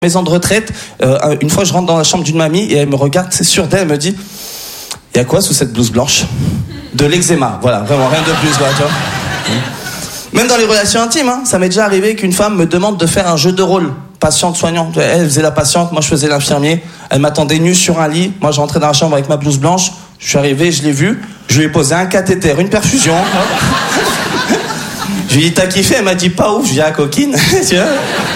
Maison de retraite, une fois je rentre dans la chambre d'une mamie et elle me regarde, c'est sûr d'elle, elle me dit « Il y a quoi sous cette blouse blanche ?» De l'eczéma, voilà, vraiment rien de plus, voilà, tu vois. Même dans les relations intimes, hein, ça m'est déjà arrivé qu'une femme me demande de faire un jeu de rôle, patiente-soignante. Elle faisait la patiente, moi je faisais l'infirmier. Elle m'attendait nue sur un lit, moi je rentrais dans la chambre avec ma blouse blanche, je suis arrivé, je l'ai vue, je lui ai posé un cathéter, une perfusion. Je lui ai dit « T'as kiffé ?» Elle m'a dit « Pas ouf », je lui ai dit « Ah, coquine », tu vois.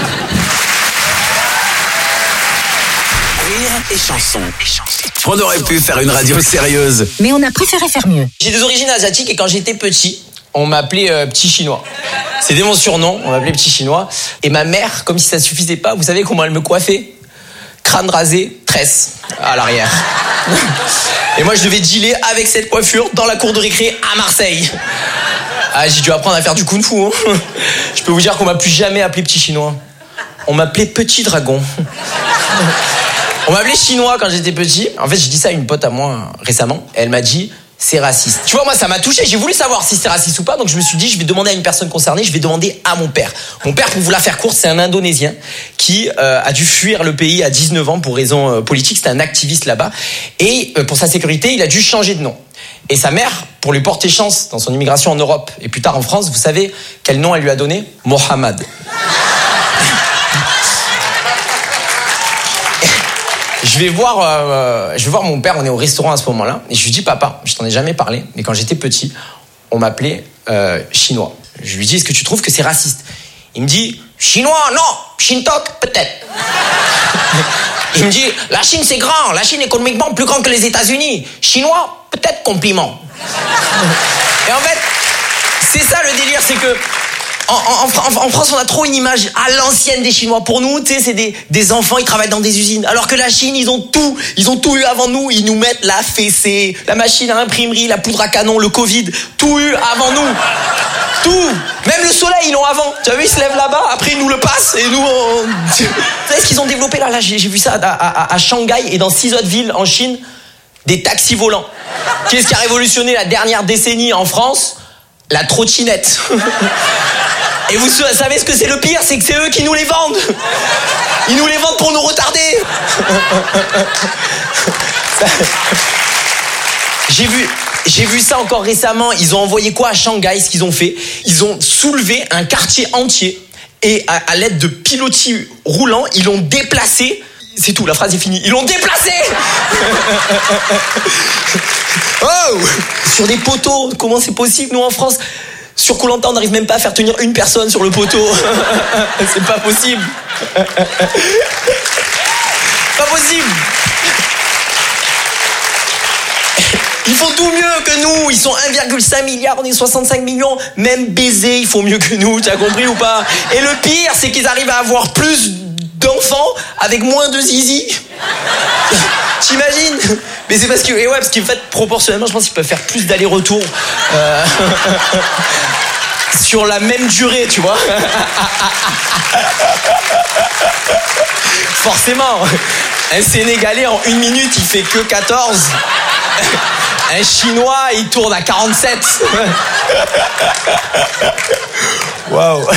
Et chansons. On aurait pu faire une radio sérieuse, mais on a préféré faire mieux. J'ai des origines asiatiques et quand j'étais petit, on m'appelait Petit Chinois. C'était mon surnom, on m'appelait Petit Chinois. Et ma mère, comme si ça suffisait pas, vous savez comment elle me coiffait ? Crâne rasé, tresse à l'arrière. Et moi je devais dealer avec cette coiffure dans la cour de récré à Marseille. Ah, j'ai dû apprendre à faire du kung-fu. Hein. Je peux vous dire qu'on m'a plus jamais appelé Petit Chinois. On m'appelait Petit Dragon. On m'appelait Chinois quand j'étais petit. En fait, j'ai dit ça à une pote à moi récemment. Elle m'a dit, c'est raciste. Tu vois, moi, ça m'a touché. J'ai voulu savoir si c'était raciste ou pas. Donc, je me suis dit, je vais demander à une personne concernée. Je vais demander à mon père. Mon père, pour vous la faire courte, c'est un Indonésien qui a dû fuir le pays à 19 ans pour raisons politiques. C'était un activiste là-bas. Et pour sa sécurité, il a dû changer de nom. Et sa mère, pour lui porter chance dans son immigration en Europe et plus tard en France, vous savez quel nom elle lui a donné ? Mohamed. Je vais voir mon père, on est au restaurant à ce moment-là, et je lui dis, papa, je t'en ai jamais parlé, mais quand j'étais petit, on m'appelait Chinois. Je lui dis, est-ce que tu trouves que c'est raciste ? Il me dit, Chinois, non, Shintok, peut-être. Il me dit, la Chine c'est grand, la Chine économiquement plus grand que les États-Unis. Chinois, peut-être compliment. Et en fait, c'est ça le délire, c'est que en France, on a trop une image à l'ancienne des Chinois. Pour nous, tu sais, c'est des enfants, ils travaillent dans des usines. Alors que la Chine, ils ont tout eu avant nous. Ils nous mettent la fessée, la machine à imprimerie, la poudre à canon, le Covid. Tout eu avant nous. Tout. Même le soleil, ils l'ont avant. Tu as vu, ils se lèvent là-bas, après ils nous le passent et nous, Tu sais ce qu'ils ont développé là, j'ai vu ça à Shanghai et dans 6 autres villes en Chine, des taxis volants. Qu'est-ce qui a révolutionné la dernière décennie en France ? La trottinette. Et vous savez ce que c'est le pire ? C'est que c'est eux qui nous les vendent. Ils nous les vendent pour nous retarder. J'ai vu ça encore récemment. Ils ont envoyé quoi à Shanghai ? Ce qu'ils ont fait, ils ont soulevé un quartier entier et à l'aide de pilotis roulants, ils l'ont déplacé. C'est tout, la phrase est finie. Ils l'ont déplacé. Oh, sur des poteaux. Comment c'est possible, nous en France ? Sur Koh-Lanta, on n'arrive même pas à faire tenir une personne sur le poteau. C'est pas possible. Pas possible. Ils font tout mieux que nous. Ils sont 1,5 milliard, on est 65 millions. Même baiser, ils font mieux que nous. Tu as compris ou pas ? Et le pire, c'est qu'ils arrivent à avoir plus d'enfants avec moins de zizi. T'imagines ? Mais c'est parce qu'en fait, proportionnellement, je pense qu'ils peuvent faire plus d'allers-retours sur la même durée, tu vois. Forcément, un Sénégalais en 1 minute, il fait que 14. Un Chinois, il tourne à 47. Waouh.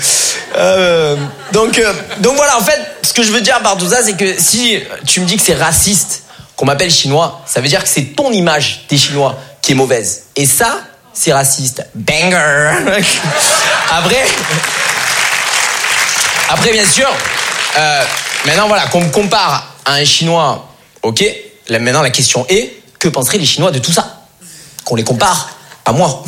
Donc voilà, en fait, ce que je veux dire par tout ça, c'est que si tu me dis que c'est raciste qu'on m'appelle Chinois, ça veut dire que c'est ton image des Chinois qui est mauvaise. Et ça, c'est raciste. Banger. Après, bien sûr, maintenant, voilà, qu'on me compare à un Chinois, ok. Là, maintenant, la question est, que penseraient les Chinois de tout ça ? Qu'on les compare à moi.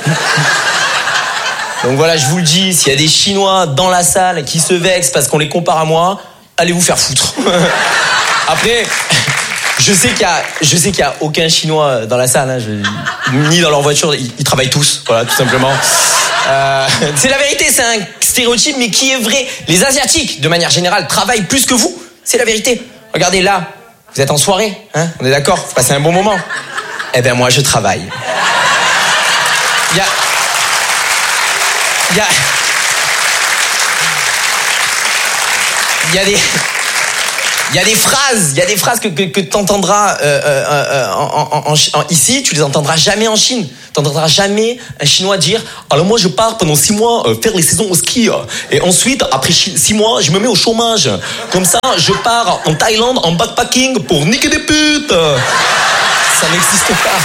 Donc voilà, je vous le dis, s'il y a des Chinois dans la salle qui se vexent parce qu'on les compare à moi, allez vous faire foutre. Après, je sais qu'il y a aucun Chinois dans la salle, hein, ni dans leur voiture, ils travaillent tous, voilà, tout simplement. C'est la vérité, c'est un stéréotype, mais qui est vrai. Les Asiatiques, de manière générale, travaillent plus que vous. C'est la vérité. Regardez là, vous êtes en soirée, hein, on est d'accord, vous passez un bon moment. Eh ben moi, je travaille. Il y a des phrases que tu entendras ici, tu les entendras jamais en Chine. T'entendras jamais un Chinois dire alors moi je pars pendant 6 mois faire les saisons au ski et ensuite après 6 mois je me mets au chômage. Comme ça je pars en Thaïlande en backpacking pour niquer des putes. Ça n'existe pas.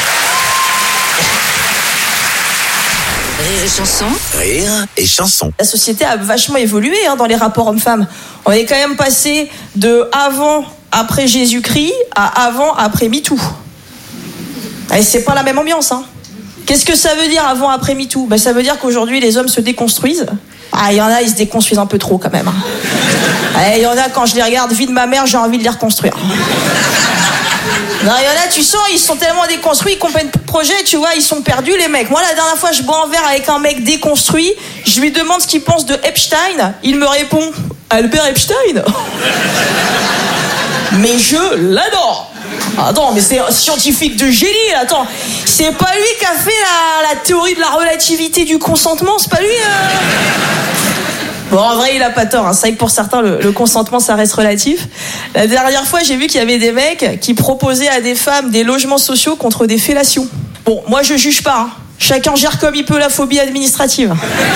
Rire et chanson. Rire et chanson. La société a vachement évolué dans les rapports hommes-femmes. On est quand même passé de avant, après Jésus-Christ à avant, après MeToo. Et c'est pas la même ambiance. Qu'est-ce que ça veut dire avant, après MeToo ? Ça veut dire qu'aujourd'hui les hommes se déconstruisent. Il y en a, ils se déconstruisent un peu trop quand même. Il y en a, quand je les regarde, vie de ma mère, j'ai envie de les reconstruire. Non, il y en a, tu sens, ils sont tellement déconstruits, ils comprennent plus de projet, tu vois, ils sont perdus les mecs. Moi, la dernière fois, je bois un verre avec un mec déconstruit, je lui demande ce qu'il pense de Epstein, il me répond « Albert Epstein ?» Mais je l'adore. Attends, mais c'est un scientifique de génie, attends. C'est pas lui qui a fait la théorie de la relativité du consentement, c'est pas lui Bon, en vrai, il a pas tort. C'est vrai que pour certains, le consentement, ça reste relatif. La dernière fois, j'ai vu qu'il y avait des mecs qui proposaient à des femmes des logements sociaux contre des fellations. Bon, moi, je juge pas. Chacun gère comme il peut la phobie administrative.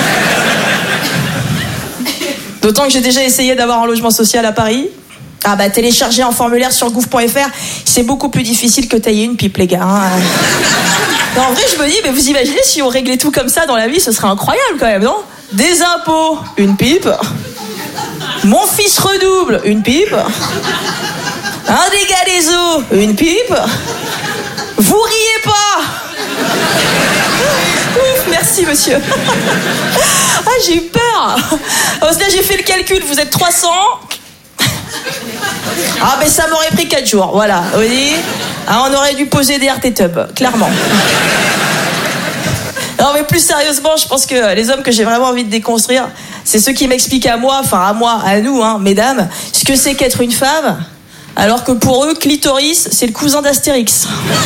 D'autant que j'ai déjà essayé d'avoir un logement social à Paris. Télécharger un formulaire sur gouv.fr, c'est beaucoup plus difficile que tailler une pipe, les gars. Non, en vrai, je me dis, mais vous imaginez si on réglait tout comme ça dans la vie, ce serait incroyable quand même, non ? Des impôts, une pipe. Mon fils redouble, une pipe. Un dégât des eaux, une pipe. Vous riez pas. Ouf, merci monsieur. J'ai eu peur. Là, j'ai fait le calcul, vous êtes 300. Ça m'aurait pris 4 jours, voilà. Vous voyez, on aurait dû poser des RT Tub, clairement. Non, mais plus sérieusement, je pense que les hommes que j'ai vraiment envie de déconstruire, c'est ceux qui m'expliquent à moi, à nous, mesdames, ce que c'est qu'être une femme, alors que pour eux, clitoris, c'est le cousin d'Astérix.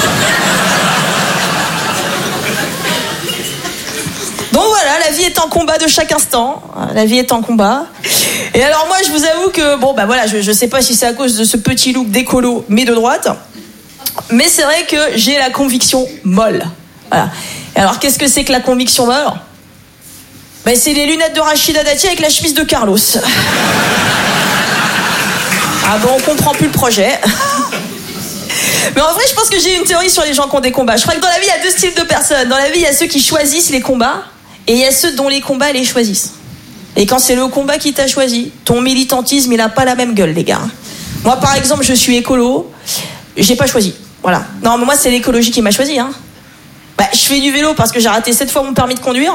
Donc voilà, la vie est un combat de chaque instant. La vie est un combat. Et alors moi, je vous avoue que, je sais pas si c'est à cause de ce petit look d'écolo, mais de droite, mais c'est vrai que j'ai la conviction molle. Voilà. Et alors, qu'est-ce que c'est que la conviction molle ? C'est les lunettes de Rachida Dati avec la chemise de Carlos. On comprend plus le projet. Mais en vrai, je pense que j'ai une théorie sur les gens qui ont des combats. Je crois que dans la vie, il y a 2 styles de personnes. Dans la vie, il y a ceux qui choisissent les combats, et il y a ceux dont les combats les choisissent. Et quand c'est le combat qui t'a choisi, ton militantisme, il a pas la même gueule, les gars. Moi, par exemple, je suis écolo, j'ai pas choisi. Voilà. Non, mais moi, c'est l'écologie qui m'a choisi, je fais du vélo parce que j'ai raté 7 fois mon permis de conduire.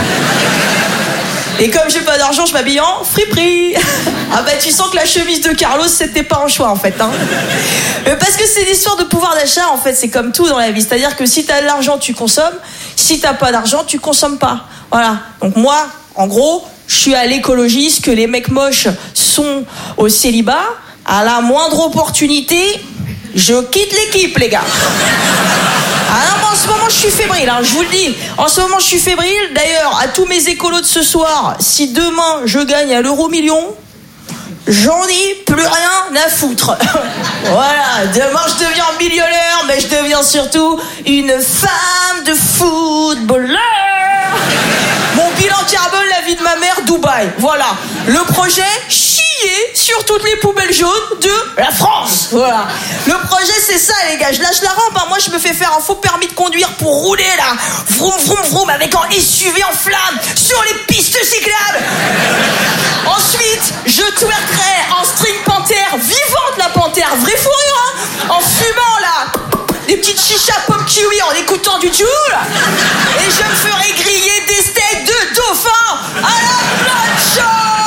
Et comme j'ai pas d'argent, je m'habille en friperie. Tu sens que la chemise de Carlos, c'était pas un choix, en fait. Mais parce que c'est l'histoire de pouvoir d'achat, en fait. C'est comme tout dans la vie. C'est-à-dire que si t'as de l'argent, tu consommes. Si t'as pas d'argent, tu consommes pas. Voilà. Donc moi, en gros, je suis à l'écologie, ce que les mecs moches sont au célibat. À la moindre opportunité, je quitte l'équipe, les gars. En ce moment, je suis fébrile, je vous le dis. En ce moment, je suis fébrile. D'ailleurs, à tous mes écolos de ce soir, si demain, je gagne à l'euro-million, j'en ai plus rien à foutre. Voilà, demain, je deviens millionnaire, mais je deviens surtout une femme de footballeur. Mon bilan carbone, la vie de ma mère, Dubaï. Voilà, le projet, chier sur toutes les poubelles jaunes de la France. Voilà. Le projet, c'est ça, les gars. Je lâche la rampe. Moi, je me fais faire un faux permis de conduire pour rouler, là. Vroom, vroom, vroom, avec un SUV en flamme sur les pistes cyclables. Ensuite, je twerkerai en string panthère, vivante la panthère, vraie fourrure, en fumant, là, des petites chichas pop kiwi en écoutant du Joule. Et je me ferai griller des steaks de dauphin à la plancha.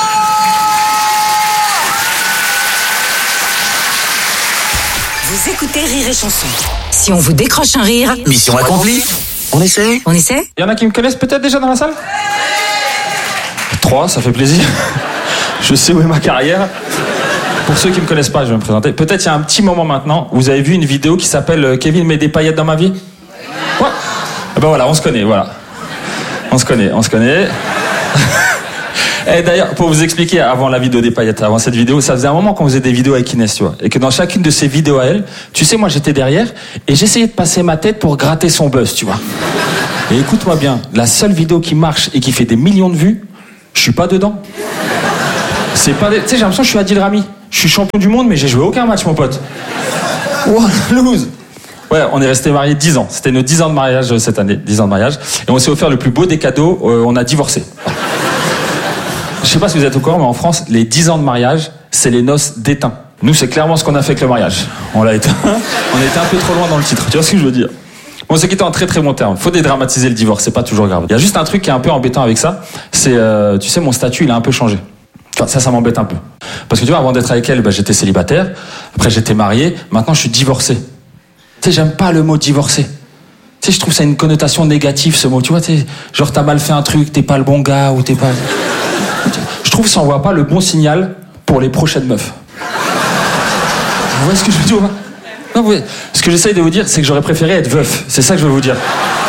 Vous écoutez Rire et Chanson. Si on vous décroche un rire... Mission accomplie. On essaie ? On essaie ? Il y en a qui me connaissent peut-être déjà dans la salle ? 3, ça fait plaisir. Je sais où est ma carrière. Pour ceux qui me connaissent pas, je vais me présenter. Peut-être il y a un petit moment maintenant, vous avez vu une vidéo qui s'appelle Kevin met des paillettes dans ma vie ? Ouais. Et ben voilà, on se connaît, voilà. On se connaît. Et d'ailleurs, pour vous expliquer, avant la vidéo des paillettes, avant cette vidéo, ça faisait un moment qu'on faisait des vidéos avec Inès, tu vois. Et que dans chacune de ces vidéos à elle, tu sais, moi j'étais derrière et j'essayais de passer ma tête pour gratter son buzz, tu vois. Et écoute-moi bien, la seule vidéo qui marche et qui fait des millions de vues, je suis pas dedans. C'est pas... Tu sais, j'ai l'impression que je suis Adil Rami. Je suis champion du monde, mais j'ai joué aucun match, mon pote. Wow, lose. Ouais, on est restés mariés 10 ans. C'était nos 10 ans de mariage cette année, 10 ans de mariage. Et on s'est offert le plus beau des cadeaux, on a divorcé. Je sais pas si vous êtes au courant, mais en France, les 10 ans de mariage, c'est les noces d'éteint. Nous, c'est clairement ce qu'on a fait avec le mariage. On l'a éteint. On était un peu trop loin dans le titre. Tu vois ce que je veux dire? On s'est quitté en très très bon terme. Faut dédramatiser le divorce, c'est pas toujours grave. Il y a juste un truc qui est un peu embêtant avec ça, c'est, tu sais, mon statut, il a un peu changé. Enfin, ça m'embête un peu. Parce que tu vois, avant d'être avec elle, j'étais célibataire. Après, j'étais marié. Maintenant, je suis divorcé. Tu sais, j'aime pas le mot divorcé. Tu sais, je trouve ça une connotation négative, ce mot. Tu vois, genre, t'as mal fait un truc, t'es pas le bon gars, ou t'es pas... Je trouve que ça envoie pas le bon signal pour les prochaines meufs. Vous voyez ce que je veux dire? Non, ce que j'essaye de vous dire, c'est que j'aurais préféré être veuf. C'est ça que je veux vous dire.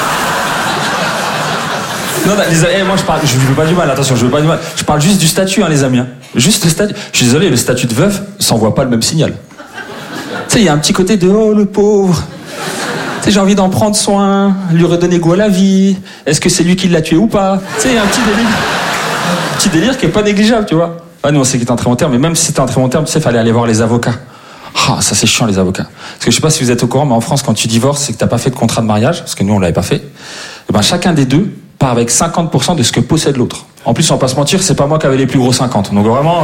Non, moi je veux pas du mal, attention, je veux pas du mal. Je parle juste du statut, hein, les amis. Hein. Juste le statut. Je suis désolé, le statut de veuf, ça envoie pas le même signal. Tu sais, il y a un petit côté de oh le pauvre. Tu sais, j'ai envie d'en prendre soin, lui redonner goût à la vie. Est-ce que c'est lui qui l'a tué ou pas? Tu sais, il y a un petit délire. Un petit délire qui est pas négligeable, tu vois. Ah, nous on sait qu'il était en très bon terme, mais même si c'était en très bon terme, tu sais, fallait aller voir les avocats. Ah, ça c'est chiant les avocats. Parce que je sais pas si vous êtes au courant, mais en France, quand tu divorces, c'est que t'as pas fait de contrat de mariage, parce que nous on l'avait pas fait. Et ben chacun des deux part avec 50% de ce que possède l'autre. En plus, on va pas se mentir, c'est pas moi qui avais les plus gros 50. Donc vraiment,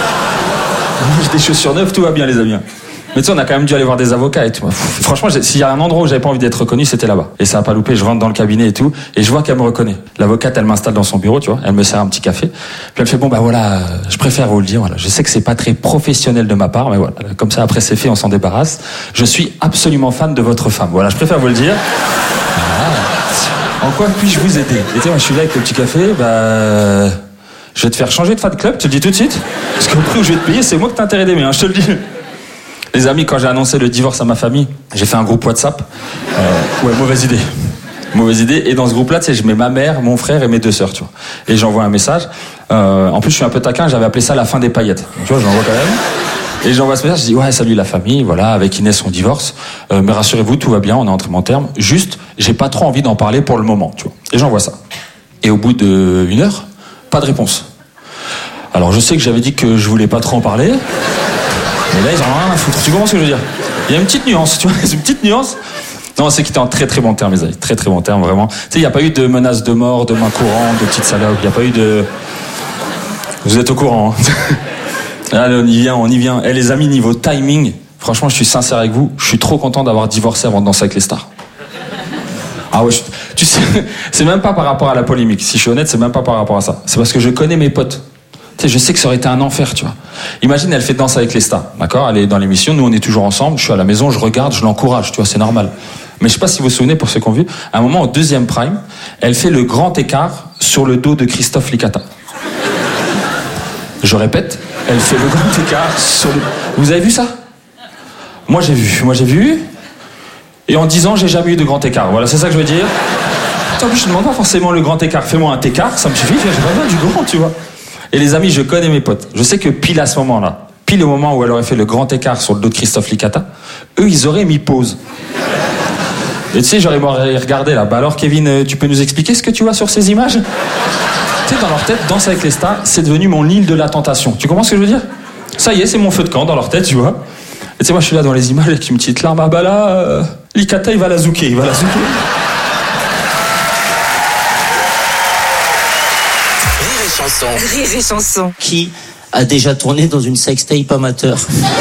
j'ai des chaussures neuves, tout va bien les amis. Mais tu sais, on a quand même dû aller voir des avocats et tout. Franchement, s'il y a un endroit où j'avais pas envie d'être reconnu, c'était là-bas. Et ça a pas loupé, je rentre dans le cabinet et tout, et je vois qu'elle me reconnaît. L'avocate, elle m'installe dans son bureau, tu vois, elle me sert un petit café. Puis elle fait, bon bah voilà, je préfère vous le dire, voilà. Je sais que c'est pas très professionnel de ma part, mais voilà, comme ça après c'est fait, on s'en débarrasse. Je suis absolument fan de votre femme. Voilà, je préfère vous le dire. Voilà. En quoi puis-je vous aider? Et tu sais, moi je suis là avec le petit café, je vais te faire changer de fan club, tu le dis tout de suite. Parce qu'au prix où je vais te payer, c'est moi que t'as intérêt d'aimer, hein, je te le dis. Les amis, quand j'ai annoncé le divorce à ma famille, j'ai fait un groupe WhatsApp. Ouais, mauvaise idée. Mauvaise idée. Et dans ce groupe-là, tu sais, je mets ma mère, mon frère et mes 2 sœurs, tu vois. Et j'envoie un message. En plus, je suis un peu taquin, j'avais appelé ça la fin des paillettes. Tu vois, j'envoie quand même. Et j'envoie ce message, je dis, ouais, salut la famille, voilà, avec Inès, on divorce. Mais rassurez-vous, tout va bien, on est en très bon terme. Juste, j'ai pas trop envie d'en parler pour le moment, tu vois. Et j'envoie ça. Et au bout d'1 heure, pas de réponse. Alors, je sais que j'avais dit que je voulais pas trop en parler. Mais là, ils en ont rien à foutre. Tu comprends ce que je veux dire? Il y a une petite nuance, tu vois, c'est une petite nuance. Non, c'est qu'il était en très très bon terme, les amis. Très très bon terme, vraiment. Tu sais, il n'y a pas eu de menaces de mort, de main courante, de petites salopes. Il n'y a pas eu de... Vous êtes au courant, hein. Allez, on y vient. Et les amis, niveau timing, franchement, je suis sincère avec vous, je suis trop content d'avoir divorcé avant de danser avec les stars. Ah ouais, tu sais, c'est même pas par rapport à la polémique. Si je suis honnête, c'est même pas par rapport à ça. C'est parce que je connais mes potes. Tu sais, je sais que ça aurait été un enfer, tu vois. Imagine, elle fait Danse avec les stars, d'accord? Elle est dans l'émission, nous on est toujours ensemble, je suis à la maison, je regarde, je l'encourage, tu vois, c'est normal. Mais je sais pas si vous vous souvenez, pour ceux qui ont vu, à un moment, au 2e prime, elle fait le grand écart sur le dos de Christophe Licata. Je répète, elle fait le grand écart sur le... Vous avez vu ça? Moi j'ai vu. Et en 10 ans, j'ai jamais eu de grand écart. Voilà, c'est ça que je veux dire. En plus, je ne demande pas forcément le grand écart. Fais-moi un écart, ça me suffit, j'ai pas besoin du grand, tu vois. Et les amis, je connais mes potes. Je sais que pile à ce moment-là, pile au moment où elle aurait fait le grand écart sur le dos de Christophe Licata, eux, ils auraient mis pause. Et tu sais, j'aurais regardé là. Bah alors, Kevin, tu peux nous expliquer ce que tu vois sur ces images? Tu sais, dans leur tête, Danse avec les stars, c'est devenu mon île de la tentation. Tu comprends ce que je veux dire? Ça y est, c'est mon feu de camp dans leur tête, tu vois. Et tu sais, moi, je suis là dans les images avec une petite larme. Ah bah là, Licata, il va la zouker, Rire et chanson. Qui a déjà tourné dans une sextape amateur?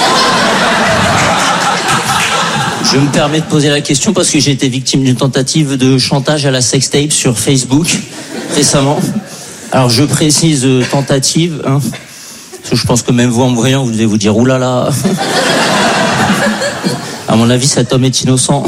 Je me permets de poser la question parce que j'ai été victime d'une tentative de chantage à la sextape sur Facebook récemment. Alors je précise tentative, hein, parce que je pense que même vous en voyant, vous devez vous dire oulala. À mon avis, cet homme est innocent.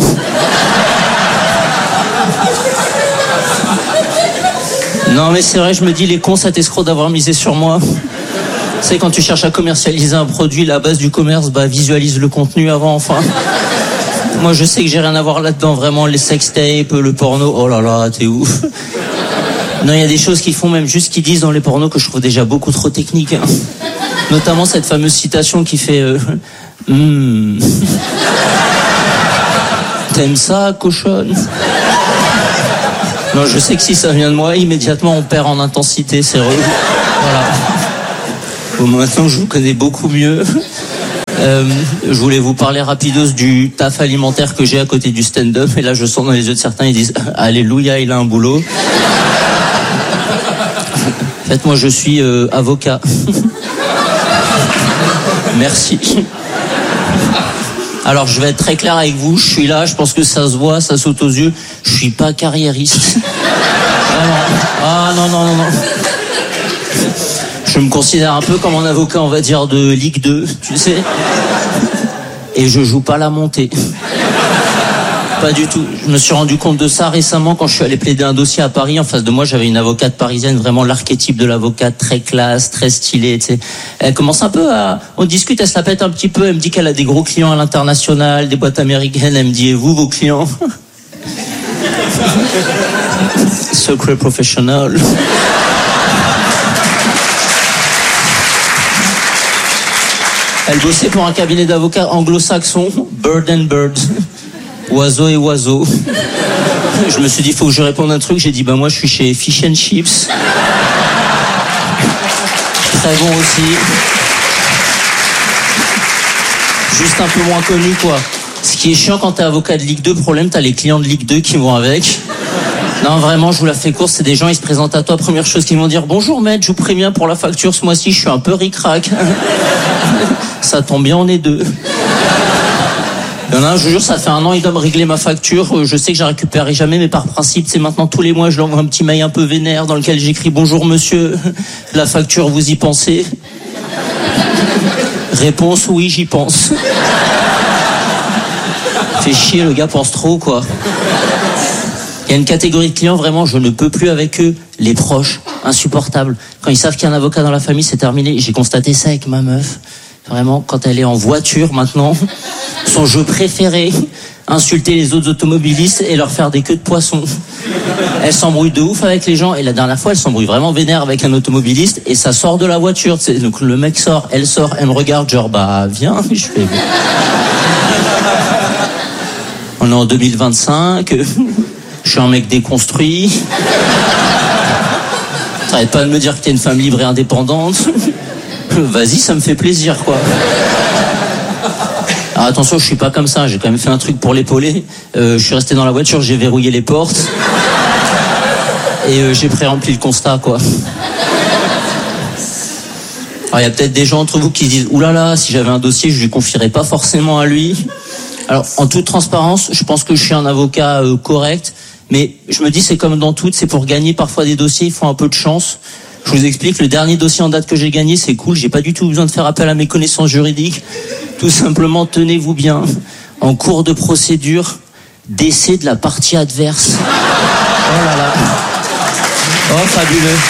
Non mais c'est vrai, je me dis, les cons, cet escroc d'avoir misé sur moi. Tu sais, quand tu cherches à commercialiser un produit, la base du commerce, visualise le contenu avant, enfin. Moi, je sais que j'ai rien à voir là-dedans, vraiment, les sextapes, le porno, oh là là, t'es ouf. Non, il y a des choses qu'ils font, même juste qu'ils disent dans les pornos, que je trouve déjà beaucoup trop techniques. Hein. Notamment cette fameuse citation qui fait T'aimes ça, cochonne? Non, je sais que si ça vient de moi, immédiatement on perd en intensité, c'est relou. Voilà. Bon, maintenant je vous connais beaucoup mieux. Je voulais vous parler rapidos du taf alimentaire que j'ai à côté du stand-up. Et là, je sens dans les yeux de certains, ils disent « Alléluia, il a un boulot ». En fait, moi, je suis avocat. Merci. Alors, je vais être très clair avec vous. Je suis là, je pense que ça se voit, ça saute aux yeux. Je suis pas carriériste. Vraiment. Ah, non. Je me considère un peu comme un avocat, on va dire, de Ligue 2, tu sais. Et je joue pas la montée. Pas du tout. Je me suis rendu compte de ça récemment quand je suis allé plaider un dossier à Paris. En face de moi, j'avais une avocate parisienne, vraiment l'archétype de l'avocate, très classe, très stylée, tu sais. Elle commence un peu à... On discute, elle se la pète un petit peu. Elle me dit qu'elle a des gros clients à l'international, des boîtes américaines. Elle me dit, et vous, vos clients? Secret professional. Elle bossait pour un cabinet d'avocats anglo-saxon, Bird and Bird, oiseau et oiseau. Je me suis dit, il faut que je réponde un truc. J'ai dit, moi je suis chez Fish and Chips. Très bon aussi. Juste un peu moins connu, quoi. Ce qui est chiant quand t'es avocat de Ligue 2, problème, t'as les clients de Ligue 2 qui vont avec. Non, vraiment, je vous la fais courte, c'est des gens, ils se présentent à toi, première chose qu'ils vont dire, bonjour maître, je vous préviens pour la facture ce mois-ci, je suis un peu ric-rac. Ça tombe bien, on est deux. Il y en a un, je vous jure, ça fait 1 an, il doit me régler ma facture, je sais que je la récupérerai jamais, mais par principe, c'est maintenant tous les mois, je lui envoie un petit mail un peu vénère dans lequel j'écris, bonjour monsieur, la facture, vous y pensez? Réponse, oui, j'y pense. Fait chier, le gars pense trop, quoi. Il y a une catégorie de clients, vraiment, je ne peux plus avec eux. Les proches, insupportables. Quand ils savent qu'il y a un avocat dans la famille, c'est terminé. J'ai constaté ça avec ma meuf. Vraiment, quand elle est en voiture maintenant, son jeu préféré, insulter les autres automobilistes et leur faire des queues de poisson. Elle s'embrouille de ouf avec les gens. Et la dernière fois, elle s'embrouille vraiment vénère avec un automobiliste. Et ça sort de la voiture. Donc le mec sort, elle me regarde, genre, viens. Je fais... On est en 2025... Je suis un mec déconstruit. T'arrêtes pas de me dire que t'es une femme libre et indépendante. Vas-y, ça me fait plaisir, quoi. Alors attention, je suis pas comme ça. J'ai quand même fait un truc pour l'épauler. Je suis resté dans la voiture, j'ai verrouillé les portes. Et j'ai pré-rempli le constat, quoi. Alors il y a peut-être des gens entre vous qui se disent « Oulala, si j'avais un dossier, je lui confierais pas forcément à lui. » Alors, en toute transparence, je pense que je suis un avocat correct. Mais je me dis, c'est comme dans tout, c'est pour gagner parfois des dossiers, il faut un peu de chance. Je vous explique, le dernier dossier en date que j'ai gagné, c'est cool, j'ai pas du tout besoin de faire appel à mes connaissances juridiques. Tout simplement, tenez-vous bien, en cours de procédure, décès de la partie adverse. Oh là là. Oh, fabuleux.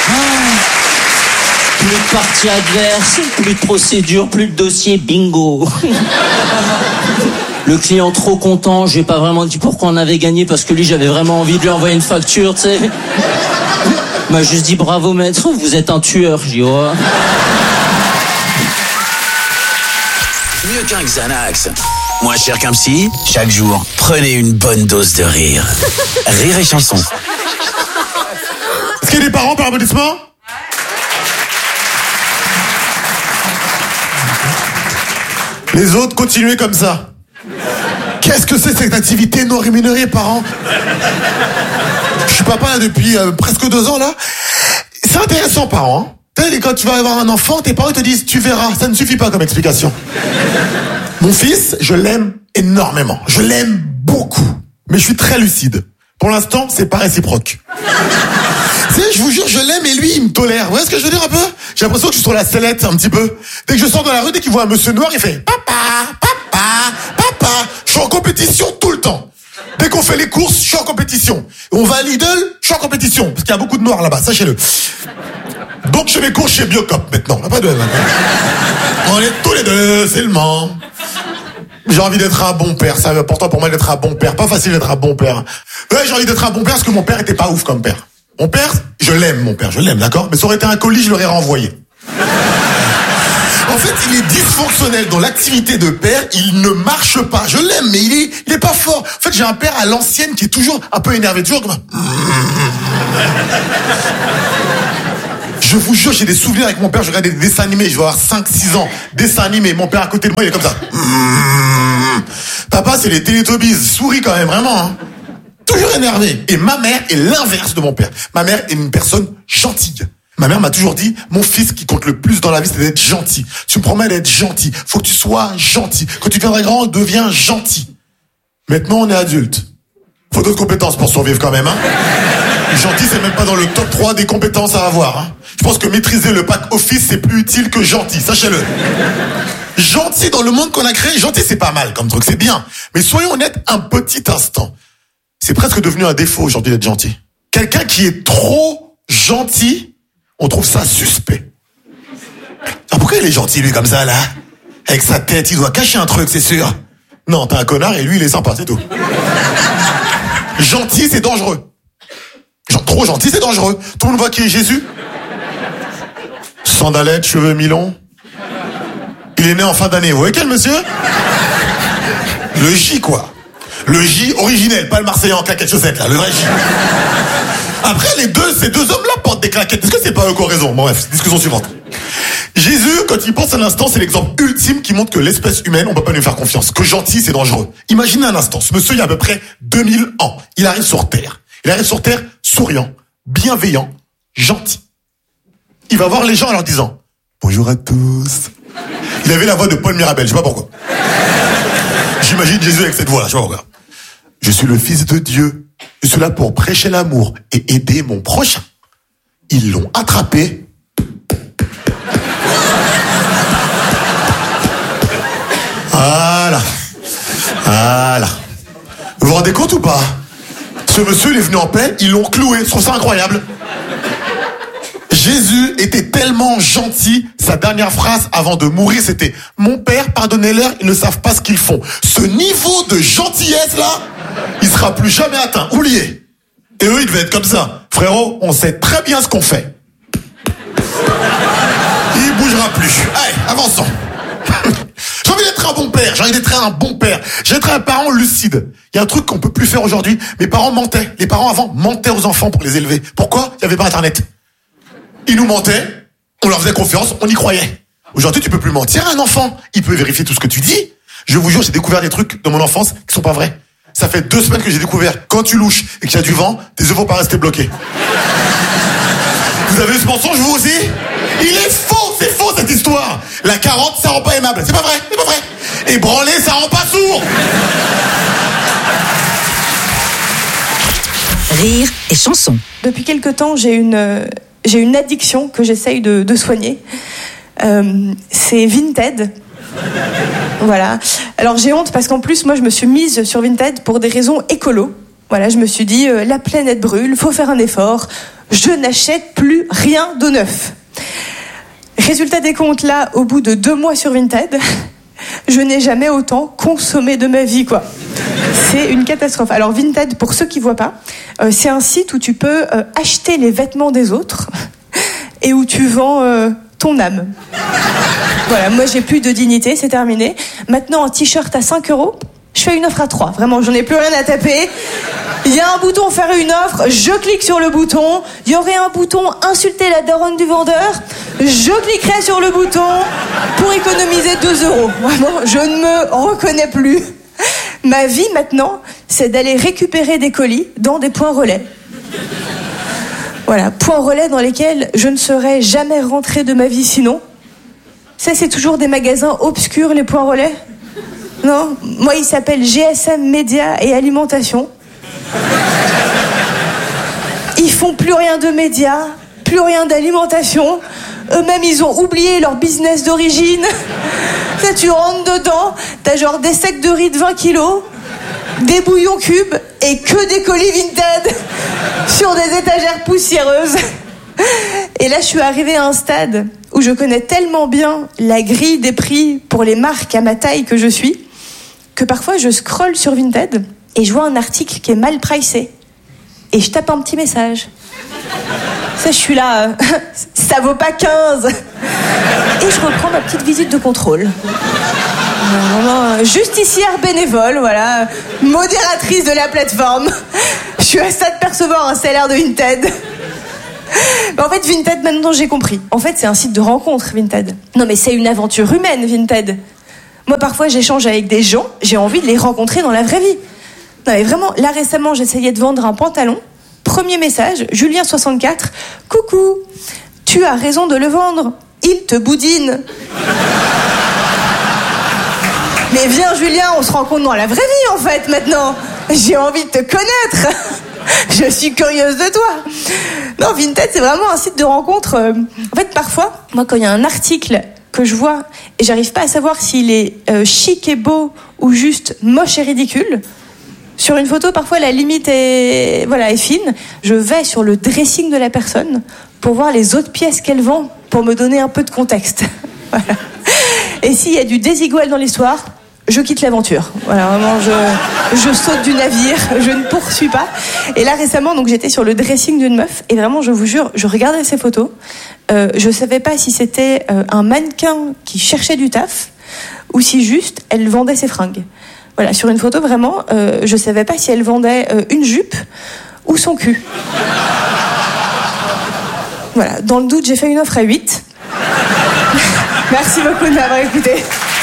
Plus de partie adverse, plus de procédure, plus de dossier, bingo. Le client trop content, j'ai pas vraiment dit pourquoi on avait gagné, parce que lui, j'avais vraiment envie de lui envoyer une facture, tu sais. Il m'a juste dit bravo maître, vous êtes un tueur. J'ai dit oh. Mieux qu'un Xanax. Moins cher qu'un psy, chaque jour, prenez une bonne dose de rire. Rire et chanson. Est-ce qu'il y a des parents par applaudissement? Les autres, continuez comme ça. Qu'est-ce que c'est cette activité non rémunérée, parents? Je suis papa là depuis presque 2 ans là. C'est intéressant, parents. Hein. Quand tu vas avoir un enfant, tes parents te disent tu verras. Ça ne suffit pas comme explication. Mon fils, je l'aime énormément. Je l'aime beaucoup. Mais je suis très lucide. Pour l'instant, c'est pas réciproque. Tu sais, je vous jure, je l'aime et lui, il me tolère. Vous voyez ce que je veux dire un peu? J'ai l'impression que je suis sur la sellette un petit peu. Dès que je sors dans la rue, dès qu'il voit un monsieur noir, il fait papa, papa, papa. Je suis en compétition tout le temps. Dès qu'on fait les courses, je suis en compétition. On va à Lidl, je suis en compétition. Parce qu'il y a beaucoup de noirs là-bas, sachez-le. Donc je fais mes courses chez Biocop maintenant. On n'a pas de... On est tous les deux, c'est le Mans. J'ai envie d'être un bon père. C'est important pour moi d'être un bon père. Pas facile d'être un bon père. Ouais, j'ai envie d'être un bon père parce que mon père était pas ouf comme père. Mon père, je l'aime, d'accord? Mais ça aurait été un colis, je l'aurais renvoyé. En fait, il est dysfonctionnel dans l'activité de père, il ne marche pas. Je l'aime, mais il est pas fort. En fait, j'ai un père à l'ancienne qui est toujours un peu énervé, toujours comme ça. Je vous jure, j'ai des souvenirs avec mon père, je regardais des dessins animés, je vais avoir 5-6 ans. Dessins animés, mon père à côté de moi, il est comme ça. Papa, c'est les Télétobies, souris quand même, vraiment. Hein. Toujours énervé. Et ma mère est l'inverse de mon père. Ma mère est une personne gentille. Ma mère m'a toujours dit, mon fils, qui compte le plus dans la vie, c'est d'être gentil. Tu me promets d'être gentil. Faut que tu sois gentil. Quand tu deviendras grand, deviens gentil. Maintenant, on est adulte. Faut d'autres compétences pour survivre quand même, hein. Gentil, c'est même pas dans le top 3 des compétences à avoir, hein. Je pense que maîtriser le pack Office, c'est plus utile que gentil, sachez-le. Gentil dans le monde qu'on a créé, gentil, c'est pas mal comme truc, c'est bien. Mais soyons honnêtes un petit instant. C'est presque devenu un défaut aujourd'hui d'être gentil. Quelqu'un qui est trop gentil, on trouve ça suspect. Alors pourquoi il est gentil, lui, comme ça, là? Avec sa tête, il doit cacher un truc, c'est sûr. Non, t'es un connard et lui, il est sympa, c'est tout. Gentil, c'est dangereux. Genre, trop gentil, c'est dangereux. Tout le monde voit qui est Jésus. Sandalettes, cheveux mi-longs. Il est né en fin d'année. Vous voyez quel monsieur? Le J, quoi. Le J originel, pas le Marseillais en claquettes chaussettes, là, le vrai J. Après, ces deux hommes-là portent des claquettes. Est-ce que c'est pas eux qui ont raison? Bon, bref, discussion suivante. Jésus, quand il pense à l'instant, c'est l'exemple ultime qui montre que l'espèce humaine, on peut pas lui faire confiance. Que gentil, c'est dangereux. Imaginez un instant, ce monsieur, il y a à peu près 2000 ans. Il arrive sur Terre. Il arrive sur Terre souriant, bienveillant, gentil. Il va voir les gens en leur disant « Bonjour à tous ». Il avait la voix de Paul Mirabel, je sais pas pourquoi. J'imagine Jésus avec cette voix-là, je sais pas pourquoi. « Je suis le Fils de Dieu. Je suis là pour prêcher l'amour et aider mon prochain. » Ils l'ont attrapé. Voilà. Vous vous rendez compte ou pas? Ce monsieur, il est venu en paix, ils l'ont cloué. Je trouve ça incroyable. Jésus était tellement gentil, sa dernière phrase avant de mourir, c'était « Mon père, pardonnez-leur, ils ne savent pas ce qu'ils font. » Ce niveau de gentillesse, là, il sera plus jamais atteint. Oubliez. Et eux, ils devaient être comme ça. Frérot, on sait très bien ce qu'on fait. Il bougera plus. Allez, avançons. J'ai envie d'être un bon père, j'ai envie d'être un bon père, j'ai envie d'être un parent lucide. Il y a un truc qu'on peut plus faire aujourd'hui, mes parents mentaient. Les parents avant mentaient aux enfants pour les élever. Pourquoi? Il n'y avait pas Internet. Ils nous mentaient, on leur faisait confiance, on y croyait. Aujourd'hui, tu peux plus mentir à un enfant, il peut vérifier tout ce que tu dis. Je vous jure, j'ai découvert des trucs de mon enfance qui sont pas vrais. Ça fait 2 semaines que j'ai découvert, quand tu louches et qu'il y a du vent, tes œufs vont pas rester bloqués. Vous avez vu ce mensonge, vous aussi? Il est faux, c'est faux cette histoire. La carotte, ça rend pas aimable. C'est pas vrai, c'est pas vrai. Et branler, ça rend pas sourd. Rire et chanson. Depuis quelque temps, j'ai une addiction que j'essaye de soigner. C'est Vinted. Voilà. Alors j'ai honte parce qu'en plus, moi, je me suis mise sur Vinted pour des raisons écolo. Voilà, je me suis dit, la planète brûle, faut faire un effort. Je n'achète plus rien de neuf. Résultat des comptes, là, au bout de 2 mois sur Vinted, je n'ai jamais autant consommé de ma vie, quoi. C'est une catastrophe. Alors Vinted, pour ceux qui voient pas, c'est un site où tu peux acheter les vêtements des autres et où tu vends ton âme. Voilà, moi j'ai plus de dignité, c'est terminé. Maintenant, un t-shirt à 5 €, je fais une offre à 3. Vraiment, j'en ai plus rien à taper. Il y a un bouton faire une offre, je clique sur le bouton. Il y aurait un bouton insulter la daronne du vendeur. Je cliquerai sur le bouton pour économiser 2 €. Vraiment, je ne me reconnais plus. Ma vie maintenant, c'est d'aller récupérer des colis dans des points relais. Voilà, points relais dans lesquels je ne serais jamais rentrée de ma vie sinon. Ça, c'est toujours des magasins obscurs, les points relais. Non, moi, il s'appelle GSM Média et Alimentation. Ils font plus rien de médias, plus rien d'alimentation. Eux-mêmes, ils ont oublié leur business d'origine. Là, tu rentres dedans, t'as genre des sacs de riz de 20 kilos, des bouillons cubes et que des colis Vinted sur des étagères poussiéreuses. Et là, je suis arrivée à un stade où je connais tellement bien la grille des prix pour les marques à ma taille que je suis, que parfois je scrolle sur Vinted et je vois un article qui est mal pricé. Et je tape un petit message. Ça, je suis là, ça vaut pas 15. Et je reprends ma petite visite de contrôle. Vraiment, justicière bénévole, voilà, modératrice de la plateforme. Je suis à ça de percevoir un salaire de Vinted. En fait, Vinted, maintenant j'ai compris. En fait, c'est un site de rencontre, Vinted. Non, mais c'est une aventure humaine, Vinted. Moi, parfois, j'échange avec des gens, j'ai envie de les rencontrer dans la vraie vie. Non, mais vraiment, là récemment, j'essayais de vendre un pantalon. Premier message, Julien 64. Coucou, tu as raison de le vendre. Il te boudine. Mais viens, Julien, on se rencontre dans la vraie vie, en fait, maintenant. J'ai envie de te connaître. Je suis curieuse de toi. Non, Vinted, c'est vraiment un site de rencontre. En fait, parfois, moi, quand il y a un article que je vois et j'arrive pas à savoir s'il est chic et beau ou juste moche et ridicule, sur une photo, parfois, la limite est fine. Je vais sur le dressing de la personne pour voir les autres pièces qu'elle vend, pour me donner un peu de contexte. Voilà. Et s'il y a du désigual dans l'histoire, je quitte l'aventure. Voilà, vraiment, je saute du navire, je ne poursuis pas. Et là, récemment, donc, j'étais sur le dressing d'une meuf, et vraiment, je vous jure, je regardais ses photos. Je savais pas si c'était un mannequin qui cherchait du taf, ou si juste, elle vendait ses fringues. Voilà, sur une photo, vraiment, je savais pas si elle vendait une jupe ou son cul. Voilà, dans le doute, j'ai fait une offre à 8. Merci beaucoup de m'avoir écouté.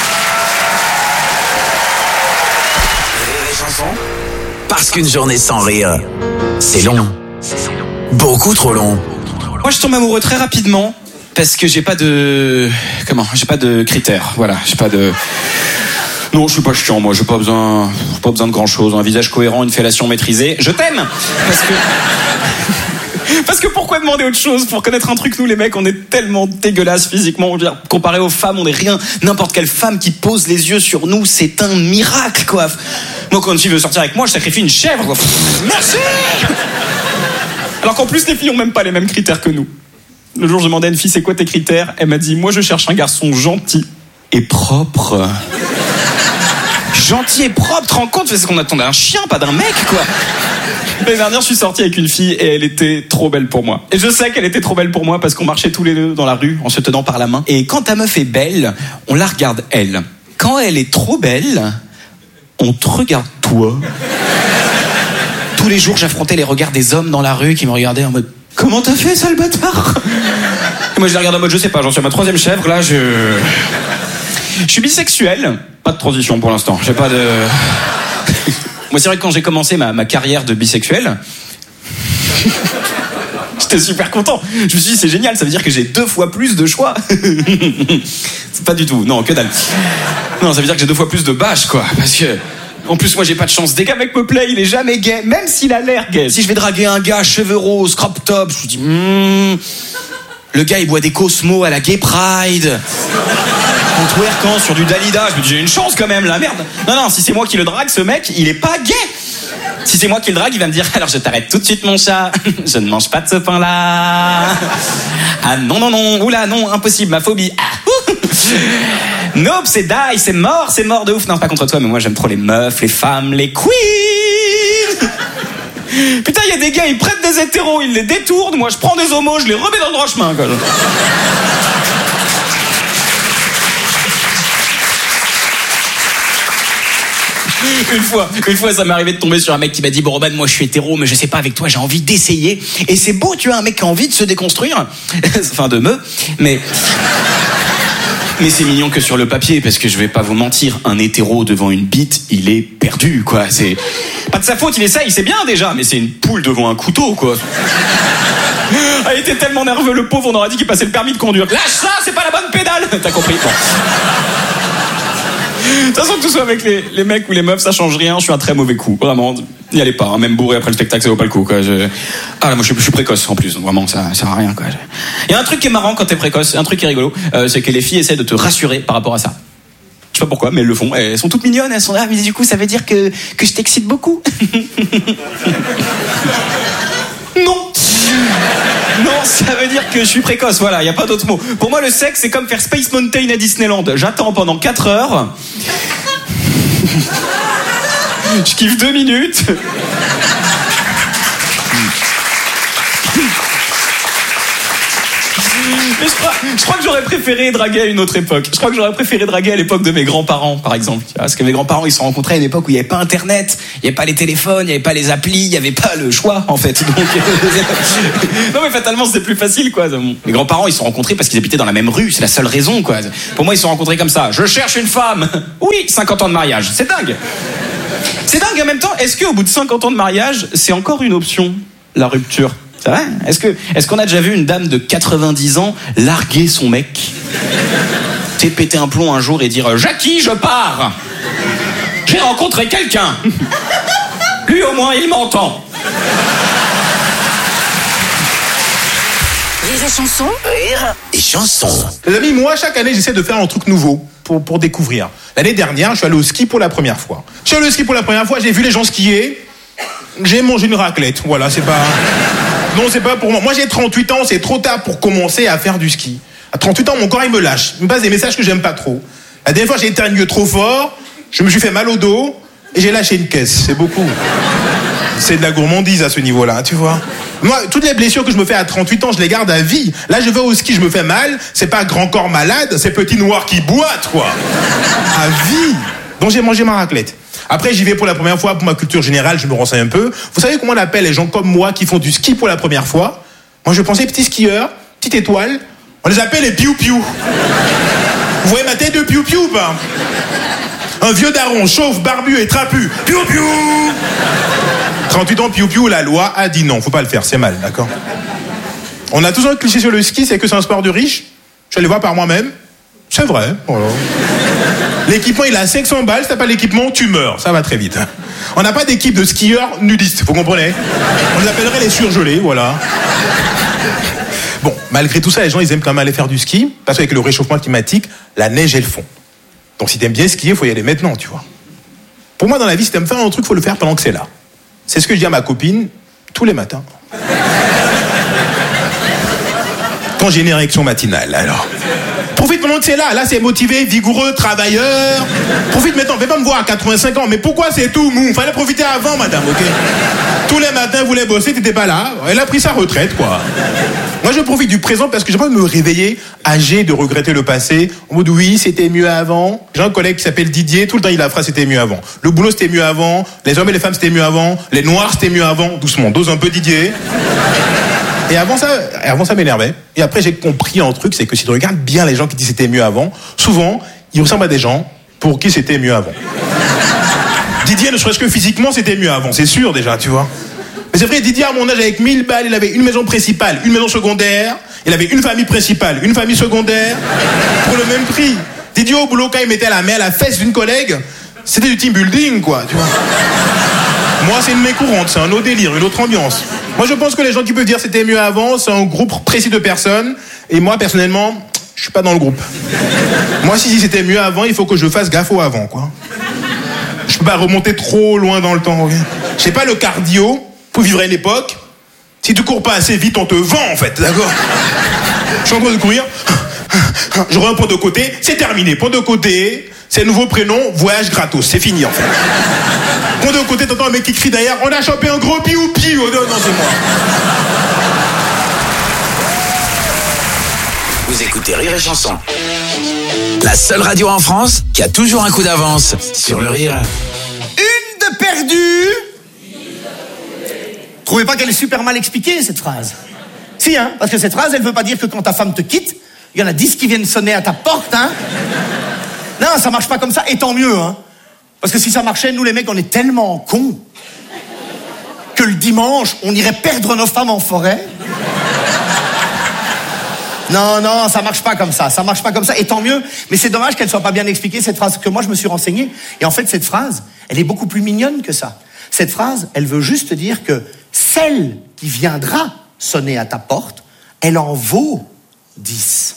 Parce qu'une journée sans rire, c'est long. Beaucoup trop long. Moi, je tombe amoureux très rapidement parce que j'ai pas de critères. Voilà, j'ai pas de. Non, je suis pas chiant, moi. J'ai pas besoin de grand chose. Un visage cohérent, une fellation maîtrisée. Je t'aime parce que pourquoi demander autre chose pour connaître un truc? Nous les mecs, on est tellement dégueulasses physiquement. On veut dire, comparé aux femmes, on est rien. N'importe quelle femme qui pose les yeux sur nous, c'est un miracle, quoi. Moi, quand une fille veut sortir avec moi, je sacrifie une chèvre, quoi. Merci. Alors qu'en plus, les filles ont même pas les mêmes critères que nous. Le jour, je demandais à une fille, c'est quoi tes critères? Elle m'a dit, moi, je cherche un garçon gentil et propre. Gentil et propre, tu te rends compte? C'est ce qu'on attendait d'un chien, pas d'un mec, quoi. L'année dernière, je suis sorti avec une fille et elle était trop belle pour moi. Et je sais qu'elle était trop belle pour moi parce qu'on marchait tous les deux dans la rue en se tenant par la main. Et quand ta meuf est belle, on la regarde elle. Quand elle est trop belle, on te regarde toi. Tous les jours, j'affrontais les regards des hommes dans la rue qui me regardaient en mode « Comment t'as fait, sale bâtard ?» Et moi, je les regarde en mode « Je sais pas, j'en suis à ma 3e chèvre, là, je suis bisexuel. » Pas de transition pour l'instant, j'ai pas de... Moi, c'est vrai que quand j'ai commencé ma carrière de bisexuel, j'étais super content. Je me suis dit, c'est génial, ça veut dire que j'ai 2 fois plus de choix. C'est pas du tout, non, que dalle. Non, ça veut dire que j'ai 2 fois plus de bâches, quoi. Parce que, en plus, moi, j'ai pas de chance. Dès qu'un mec me plaît, il est jamais gay, même s'il a l'air gay. Si je vais draguer un gars, cheveux roses, crop top, je me dis, le gars, il boit des Cosmo à la Gay Pride. En twerkant sur du Dalida, je me dis j'ai une chance quand même, la merde. Non, si c'est moi qui le drague, ce mec, il est pas gay. Si c'est moi qui le drague, il va me dire alors je t'arrête tout de suite mon chat, je ne mange pas de ce pain-là. Ah non, oula non, impossible, ma phobie. Ah, nope, c'est die, c'est mort de ouf. Non, pas contre toi, mais moi j'aime trop les meufs, les femmes, les queens. Putain, il y a des gars, ils prêtent des hétéros, ils les détournent, moi je prends des homos, je les remets dans le droit chemin, quoi. Une fois, ça m'est arrivé de tomber sur un mec qui m'a dit bon Roman, moi je suis hétéro, mais je sais pas avec toi, j'ai envie d'essayer. Et c'est beau, tu vois, un mec qui a envie de se déconstruire, enfin mais c'est mignon que sur le papier, parce que je vais pas vous mentir, un hétéro devant une bite, il est perdu, quoi. C'est pas de sa faute, il essaye, c'est bien déjà, mais c'est une poule devant un couteau, quoi. Ah, il était tellement nerveux, le pauvre, on aurait dit qu'il passait le permis de conduire. Lâche ça, c'est pas la bonne pédale. T'as compris, quoi. De toute façon, que ce soit avec les mecs ou les meufs, ça change rien. Je suis un très mauvais coup, vraiment. N'y allez pas, hein. Même bourré après le spectacle, ça vaut pas le coup, quoi. Ah là, moi je suis précoce en plus, donc vraiment ça sert à rien, quoi. Il y a un truc qui est marrant quand t'es précoce, un truc qui est rigolo, c'est que les filles essaient de te rassurer par rapport à ça. Je sais pas pourquoi, mais elles le font. Elles sont toutes mignonnes, elles sont là, mais du coup ça veut dire que je t'excite beaucoup. Non, ça veut dire que je suis précoce, voilà, y a pas d'autre mot. Pour moi, le sexe, c'est comme faire Space Mountain à Disneyland. J'attends pendant 4 heures. Je kiffe 2 minutes. Mais je crois que j'aurais préféré draguer à une autre époque. Je crois que j'aurais préféré draguer à l'époque de mes grands-parents, par exemple. Parce que mes grands-parents, ils se sont rencontrés à une époque où il n'y avait pas Internet, il n'y avait pas les téléphones, il n'y avait pas les applis, il n'y avait pas le choix, en fait. Donc, non, mais fatalement, c'était plus facile, quoi. Mes grands-parents, ils se sont rencontrés parce qu'ils habitaient dans la même rue. C'est la seule raison, quoi. Pour moi, ils se sont rencontrés comme ça. Je cherche une femme. Oui, 50 ans de mariage. C'est dingue. C'est dingue. En même temps, est-ce qu'au bout de 50 ans de mariage, c'est encore une option, la rupture? C'est vrai? Est-ce qu'on a déjà vu une dame de 90 ans larguer son mec? Tu sais, péter un plomb un jour et dire « Jackie, je pars! J'ai rencontré quelqu'un! Lui, au moins, il m'entend! » Rire et chanson. Rire et chanson. Les amis, moi, chaque année, j'essaie de faire un truc nouveau pour découvrir. L'année dernière, je suis allé au ski pour la première fois. Je suis allé au ski pour la première fois, j'ai vu les gens skier, j'ai mangé une raclette. Voilà, c'est pas... Non, c'est pas pour moi. Moi, j'ai 38 ans, c'est trop tard pour commencer à faire du ski. À 38 ans, mon corps, il me lâche. Il me passe des messages que j'aime pas trop. La dernière fois, j'ai éternué trop fort, je me suis fait mal au dos, et j'ai lâché une caisse. C'est beaucoup. C'est de la gourmandise à ce niveau-là, tu vois. Moi, toutes les blessures que je me fais à 38 ans, je les garde à vie. Là, je vais au ski, je me fais mal, c'est pas grand corps malade, c'est petit noir qui boite, quoi. À vie. Donc, j'ai mangé ma raclette. Après, j'y vais pour la première fois, pour ma culture générale, je me renseigne un peu. Vous savez comment on appelle les gens comme moi qui font du ski pour la première fois? Moi, je pensais petits skieurs, petite étoile. On les appelle les piou-piou. Vous voyez ma tête de piou-piou ou pas? Un vieux daron, chauve, barbu et trapu. Piou-piou! 38 ans, piou-piou, la loi a dit non. Faut pas le faire, c'est mal, d'accord? On a tous un cliché sur le ski, c'est que c'est un sport de riche. Je suis allé voir par moi-même. C'est vrai, voilà. L'équipement, il a 500 balles. Si t'as pas l'équipement, tu meurs. Ça va très vite. On n'a pas d'équipe de skieurs nudistes, vous comprenez? On les appellerait les surgelés, voilà. Bon, malgré tout ça, les gens, ils aiment quand même aller faire du ski, parce qu'avec le réchauffement climatique, la neige, elle fond. Donc si t'aimes bien skier, faut y aller maintenant, tu vois. Pour moi, dans la vie, si t'aimes faire un truc, faut le faire pendant que c'est là. C'est ce que je dis à ma copine tous les matins. Quand j'ai une érection matinale, alors. Profite pendant que c'est là. Là, c'est motivé, vigoureux, travailleur. Profite maintenant. Fais pas me voir à 85 ans. Mais pourquoi c'est tout mou? Fallait profiter avant, madame, ok? Tous les matins, vous voulez bosser, t'étais pas là. Elle a pris sa retraite, quoi. Moi, je profite du présent parce que j'ai pas envie de me réveiller âgé de regretter le passé. En mode, oui, c'était mieux avant. J'ai un collègue qui s'appelle Didier. Tout le temps, il a la phrase, c'était mieux avant. Le boulot, c'était mieux avant. Les hommes et les femmes, c'était mieux avant. Les noirs, c'était mieux avant. Doucement, dose un peu Didier. Et avant ça m'énervait. Et après, j'ai compris un truc, c'est que si tu regardes bien les gens qui disent c'était mieux avant, souvent, ils ressemblent à des gens pour qui c'était mieux avant. Didier, ne serait-ce que physiquement, c'était mieux avant. C'est sûr, déjà, tu vois. Mais c'est vrai, Didier, à mon âge, avec 1000 balles, il avait une maison principale, une maison secondaire, il avait une famille principale, une famille secondaire, pour le même prix. Didier, au boulot, quand il mettait la main à la fesse d'une collègue, c'était du team building, quoi, tu vois. Moi, c'est une mécourante, c'est un autre délire, une autre ambiance. Moi, je pense que les gens qui peuvent dire c'était mieux avant, c'est un groupe précis de personnes. Et moi, personnellement, je suis pas dans le groupe. Moi, si c'était mieux avant, il faut que je fasse gaffe au avant, quoi. Je peux pas remonter trop loin dans le temps. Okay. Je sais pas, le cardio, pour vivre à une époque, si tu cours pas assez vite, on te vend, en fait, d'accord? Je suis en train de courir. J'aurai un point de côté, c'est terminé. Point de côté, c'est nouveau prénom, voyage gratos, c'est fini, en fait. Point de côté, t'entends un mec qui crie derrière, on a chopé un gros piou-piou. Non, c'est moi. Vous écoutez Rire et Chanson. La seule radio en France qui a toujours un coup d'avance sur le rire. Une de perdue. Trouvez pas qu'elle est super mal expliquée, cette phrase? Si, hein, parce que cette phrase, elle veut pas dire que quand ta femme te quitte, il y en a 10 qui viennent sonner à ta porte, hein. Non, ça marche pas comme ça, et tant mieux, hein. Parce que si ça marchait, nous les mecs, on est tellement cons que le dimanche, on irait perdre nos femmes en forêt. Non, ça marche pas comme ça, et tant mieux. Mais c'est dommage qu'elle soit pas bien expliquée, cette phrase, que moi je me suis renseigné. Et en fait, cette phrase, elle est beaucoup plus mignonne que ça. Cette phrase, elle veut juste dire que celle qui viendra sonner à ta porte, elle en vaut 10.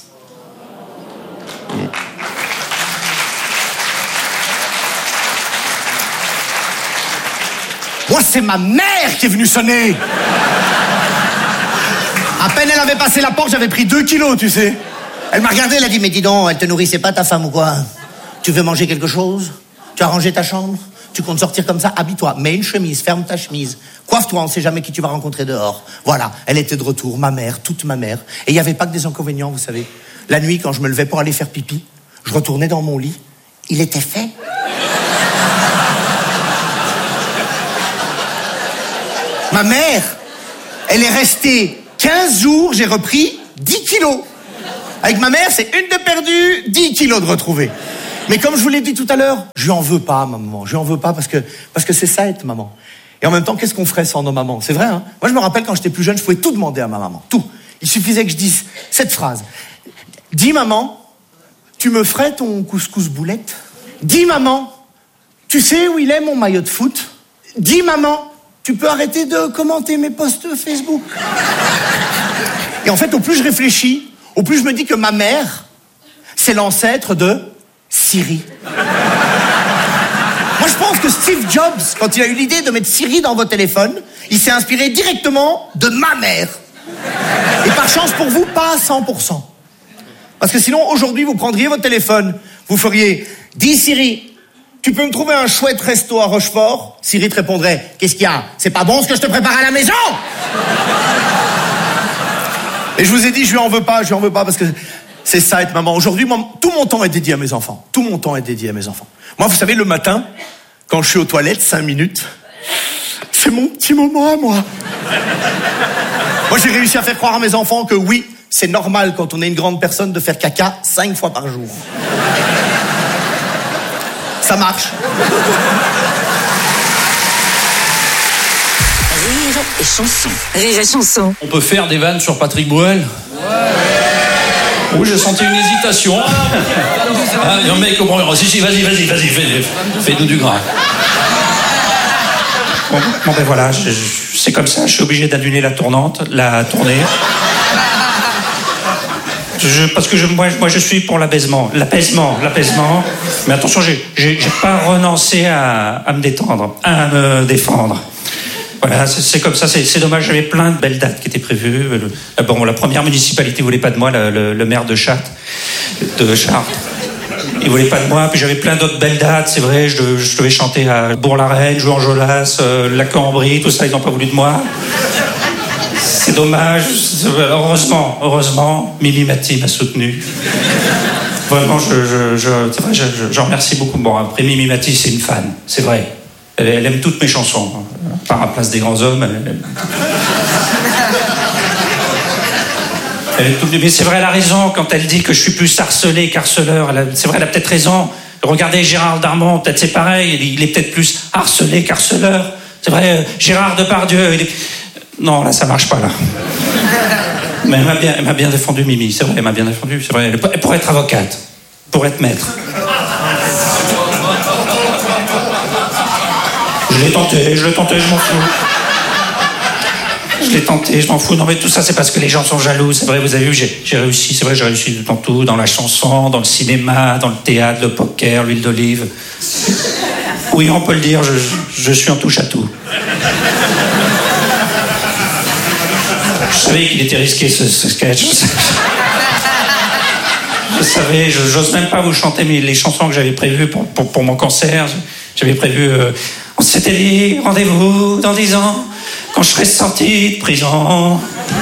Moi, c'est ma mère qui est venue sonner. À peine elle avait passé la porte, j'avais pris 2 kilos, tu sais. Elle m'a regardé, elle a dit, mais dis donc, elle te nourrissait pas ta femme ou quoi? Tu veux manger quelque chose? Tu as rangé ta chambre? Tu comptes sortir comme ça, habille-toi, mets une chemise, ferme ta chemise, coiffe-toi, on sait jamais qui tu vas rencontrer dehors. Voilà, elle était de retour, ma mère, toute ma mère. Et il n'y avait pas que des inconvénients, vous savez. La nuit, quand je me levais pour aller faire pipi, je retournais dans mon lit, il était fait. Ma mère, elle est restée 15 jours, j'ai repris 10 kilos. Avec ma mère, c'est une de perdue, 10 kilos de retrouvée. Mais comme je vous l'ai dit tout à l'heure, je lui en veux pas, ma maman. Je lui en veux pas parce que c'est ça être maman. Et en même temps, qu'est-ce qu'on ferait sans nos mamans? C'est vrai, hein? Moi, je me rappelle quand j'étais plus jeune, je pouvais tout demander à ma maman. Tout. Il suffisait que je dise cette phrase. Dis maman, tu me ferais ton couscous boulette? Dis maman, tu sais où il est mon maillot de foot? Dis maman, tu peux arrêter de commenter mes posts Facebook? Et en fait, au plus je réfléchis, au plus je me dis que ma mère, c'est l'ancêtre de Siri. Moi, je pense que Steve Jobs, quand il a eu l'idée de mettre Siri dans votre téléphone, il s'est inspiré directement de ma mère. Et par chance pour vous, pas à 100%. Parce que sinon, aujourd'hui, vous prendriez votre téléphone, vous feriez « Dis Siri, tu peux me trouver un chouette resto à Rochefort ?» Siri te répondrait « Qu'est-ce qu'il y a? C'est pas bon ce que je te prépare à la maison ?» Et je vous ai dit, je lui en veux pas parce que c'est ça être maman. Aujourd'hui, tout mon temps est dédié à mes enfants. Tout mon temps est dédié à mes enfants. Moi, vous savez, le matin, quand je suis aux toilettes, 5 minutes, c'est mon petit moment à moi. Moi, j'ai réussi à faire croire à mes enfants que oui, c'est normal quand on est une grande personne de faire caca 5 fois par jour. Ça marche. Rire et chanson. Rire et chanson. On peut faire des vannes sur Patrick Bruel? Oui, j'ai senti une hésitation. Ah, il y a un mec au premier rang. Si, vas-y, fais-nous du gras. Bon ben voilà, c'est comme ça, je suis obligé d'annuler la tournée. Parce que moi je suis pour l'apaisement. Mais attention, j'ai pas renoncé à me détendre, à me défendre. Voilà, c'est comme ça, c'est dommage, j'avais plein de belles dates qui étaient prévues. Bon, la première municipalité voulait pas de moi, le maire de Chartres. Il voulait pas de moi, puis j'avais plein d'autres belles dates, c'est vrai, je devais chanter à Bourg-la-Reine, jouer en Jolas, la Cambrie, tout ça, ils n'ont pas voulu de moi. C'est dommage, heureusement, Mimi Mati m'a soutenu. Vraiment, c'est vrai, j'en remercie beaucoup. Bon, après, Mimi Mati, c'est une fan, c'est vrai. Elle aime toutes mes chansons. Par la place des grands hommes, mais c'est vrai, elle a raison quand elle dit que je suis plus harcelé qu'harceleur. C'est vrai, elle a peut-être raison. Regardez Gérard Darmon, peut-être c'est pareil. Il est peut-être plus harcelé qu'harceleur. C'est vrai, Gérard Depardieu, non, là, ça marche pas, là. Mais elle m'a bien défendu, Mimi. C'est vrai, elle m'a bien défendu. C'est vrai, elle pourrait être avocate, pour être maître. Je l'ai tenté, je m'en fous. Je l'ai tenté, je m'en fous. Non mais tout ça c'est parce que les gens sont jaloux. C'est vrai, vous avez vu, j'ai réussi. C'est vrai, j'ai réussi dans tout, dans la chanson, dans le cinéma, dans le théâtre, le poker, l'huile d'olive. Oui, on peut le dire, je suis en touche à tout. Je savais qu'il était risqué ce sketch. Je savais, j'ose même pas vous chanter les chansons que j'avais prévues pour mon concert. J'avais prévu... on s'était dit, rendez-vous dans 10 ans, quand je serai sorti de prison.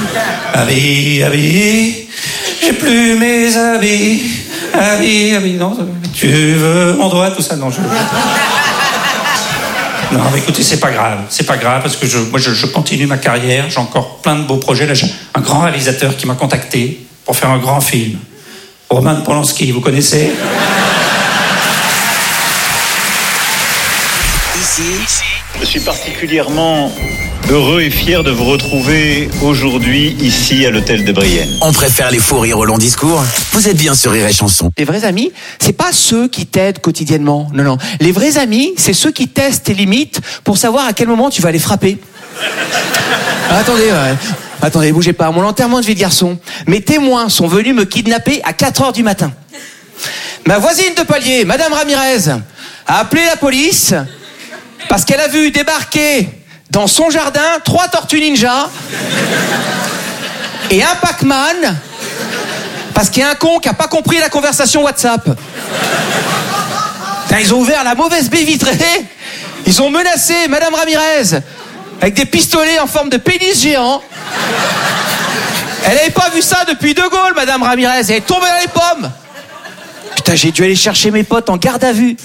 Habits, j'ai plus mes habits. Habits, non, tu veux mon doigt, tout ça, non, Non, mais écoutez, c'est pas grave, parce que moi, je continue ma carrière, j'ai encore plein de beaux projets. Là, j'ai un grand réalisateur qui m'a contacté pour faire un grand film. Roman Polanski, vous connaissez? Je suis particulièrement heureux et fier de vous retrouver aujourd'hui ici à l'hôtel de Brienne. On préfère les faux rires au long discours. Vous êtes bien sur Rire et Chanson. Les vrais amis, c'est pas ceux qui t'aident quotidiennement. Non. Les vrais amis, c'est ceux qui testent tes limites pour savoir à quel moment tu vas les frapper. Attendez, bougez pas. Mon enterrement de vie de garçon, mes témoins sont venus me kidnapper à 4h du matin. Ma voisine de palier, Madame Ramirez, a appelé la police parce qu'elle a vu débarquer dans son jardin 3 tortues ninja et un Pac-Man parce qu'il y a un con qui a pas compris la conversation WhatsApp. Ils ont ouvert la mauvaise baie vitrée Ils ont menacé Madame Ramirez avec des pistolets en forme de pénis géant. Elle n'avait pas vu ça depuis De Gaulle, Madame Ramirez. Elle est tombée dans les pommes. Putain, j'ai dû aller chercher mes potes en garde à vue.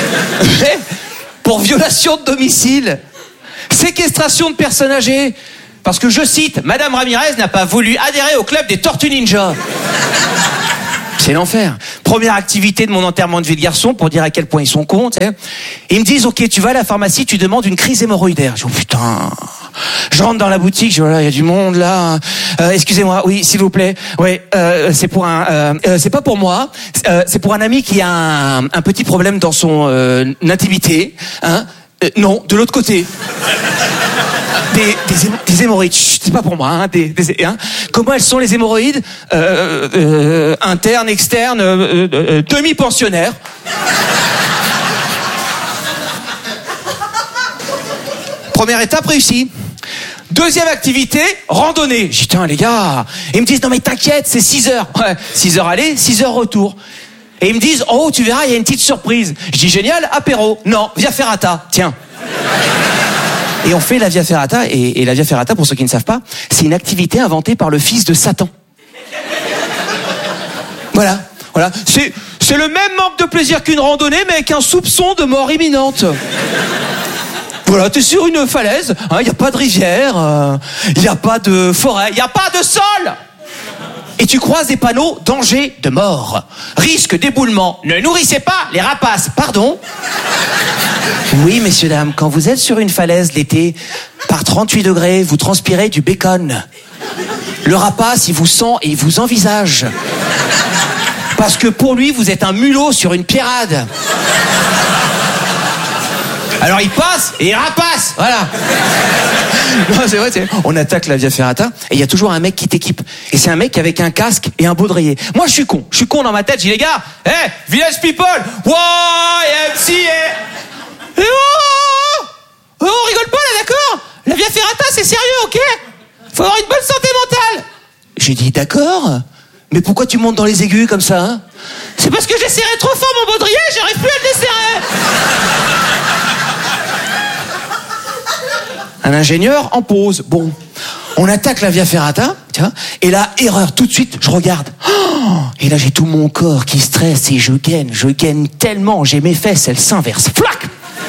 Pour violation de domicile. Séquestration de personnes âgées. Parce que, je cite, Madame Ramirez n'a pas voulu adhérer au club des Tortues Ninja. C'est l'enfer. Première activité de mon enterrement de vie de garçon, pour dire à quel point ils sont cons, tu sais. Ils me disent, ok, tu vas à la pharmacie, tu demandes une crise hémorroïdaire. Je dis, oh putain. Je rentre dans la boutique, je dis, voilà, il y a du monde là. Excusez-moi, oui, s'il vous plaît. Ouais, c'est pour c'est pas pour moi. C'est pour un ami qui a un petit problème dans son intimité. Hein. Non, de l'autre côté. Des hémorroïdes. Chut, c'est pas pour moi. Hein, hein. Comment elles sont les hémorroïdes? Internes, externes, demi-pensionnaires. Première étape réussie. Deuxième activité, randonnée. J'ai dit, tiens, les gars. Ils me disent, non mais t'inquiète, c'est 6 heures. Ouais, 6 heures aller, 6 heures retour. Et ils me disent, oh, tu verras, il y a une petite surprise. Je dis, génial, apéro. Non, Via Ferrata, tiens. Et on fait la Via Ferrata, et la Via Ferrata, pour ceux qui ne savent pas, c'est une activité inventée par le fils de Satan. Voilà. C'est le même manque de plaisir qu'une randonnée, mais avec un soupçon de mort imminente. Voilà, t'es sur une falaise, il n'y a pas de rivière, il n'y a pas de forêt, il n'y a pas de sol. Et tu croises des panneaux, danger de mort, risque d'éboulement, ne nourrissez pas les rapaces, pardon. Oui, messieurs, dames, quand vous êtes sur une falaise l'été, par 38 degrés, vous transpirez du bacon. Le rapace, il vous sent et il vous envisage. Parce que pour lui, vous êtes un mulot sur une pierrade. Alors il passe et il rapace, voilà. Non, c'est vrai, on attaque la Via Ferrata et il y a toujours un mec qui t'équipe. Et c'est un mec avec un casque et un baudrier. Moi je suis con dans ma tête, je dis les gars, village people, YMCA. Et on rigole pas là, d'accord? La Via Ferrata c'est sérieux, ok? Faut avoir une bonne santé mentale. J'ai dit d'accord, mais pourquoi tu montes dans les aigus comme ça, hein? C'est parce que j'ai serré trop fort mon baudrier, j'arrive plus à le desserrer. Un ingénieur en pause. Bon, on attaque la Via Ferrata, tu vois, et là, erreur, tout de suite, je regarde. Oh, et là, j'ai tout mon corps qui stresse et je gaine tellement, j'ai mes fesses, elles s'inversent. Flac!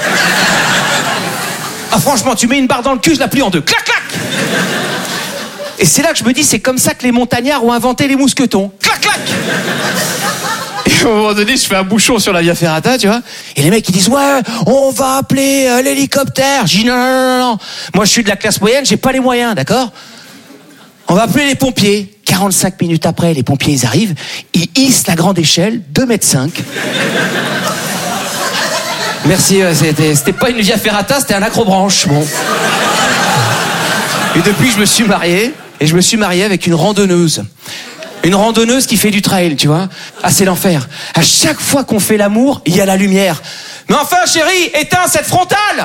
Ah, franchement, tu mets une barre dans le cul, je la plie en deux. Clac, clac! Et c'est là que je me dis, c'est comme ça que les montagnards ont inventé les mousquetons. Clac, clac! Et à un moment donné, je fais un bouchon sur la Via Ferrata, tu vois. Et les mecs, ils disent, ouais, on va appeler l'hélicoptère. Je dis, non. Moi, je suis de la classe moyenne, j'ai pas les moyens, d'accord? On va appeler les pompiers. 45 minutes après, les pompiers, ils arrivent. Ils hissent la grande échelle, 2,5 m. Merci, c'était pas une Via Ferrata, c'était un accrobranche, bon. Et depuis, je me suis marié. Et je me suis marié avec une randonneuse. Une randonneuse qui fait du trail, tu vois. Ah, c'est l'enfer. À chaque fois qu'on fait l'amour, il y a la lumière. Mais enfin, chérie, éteins cette frontale!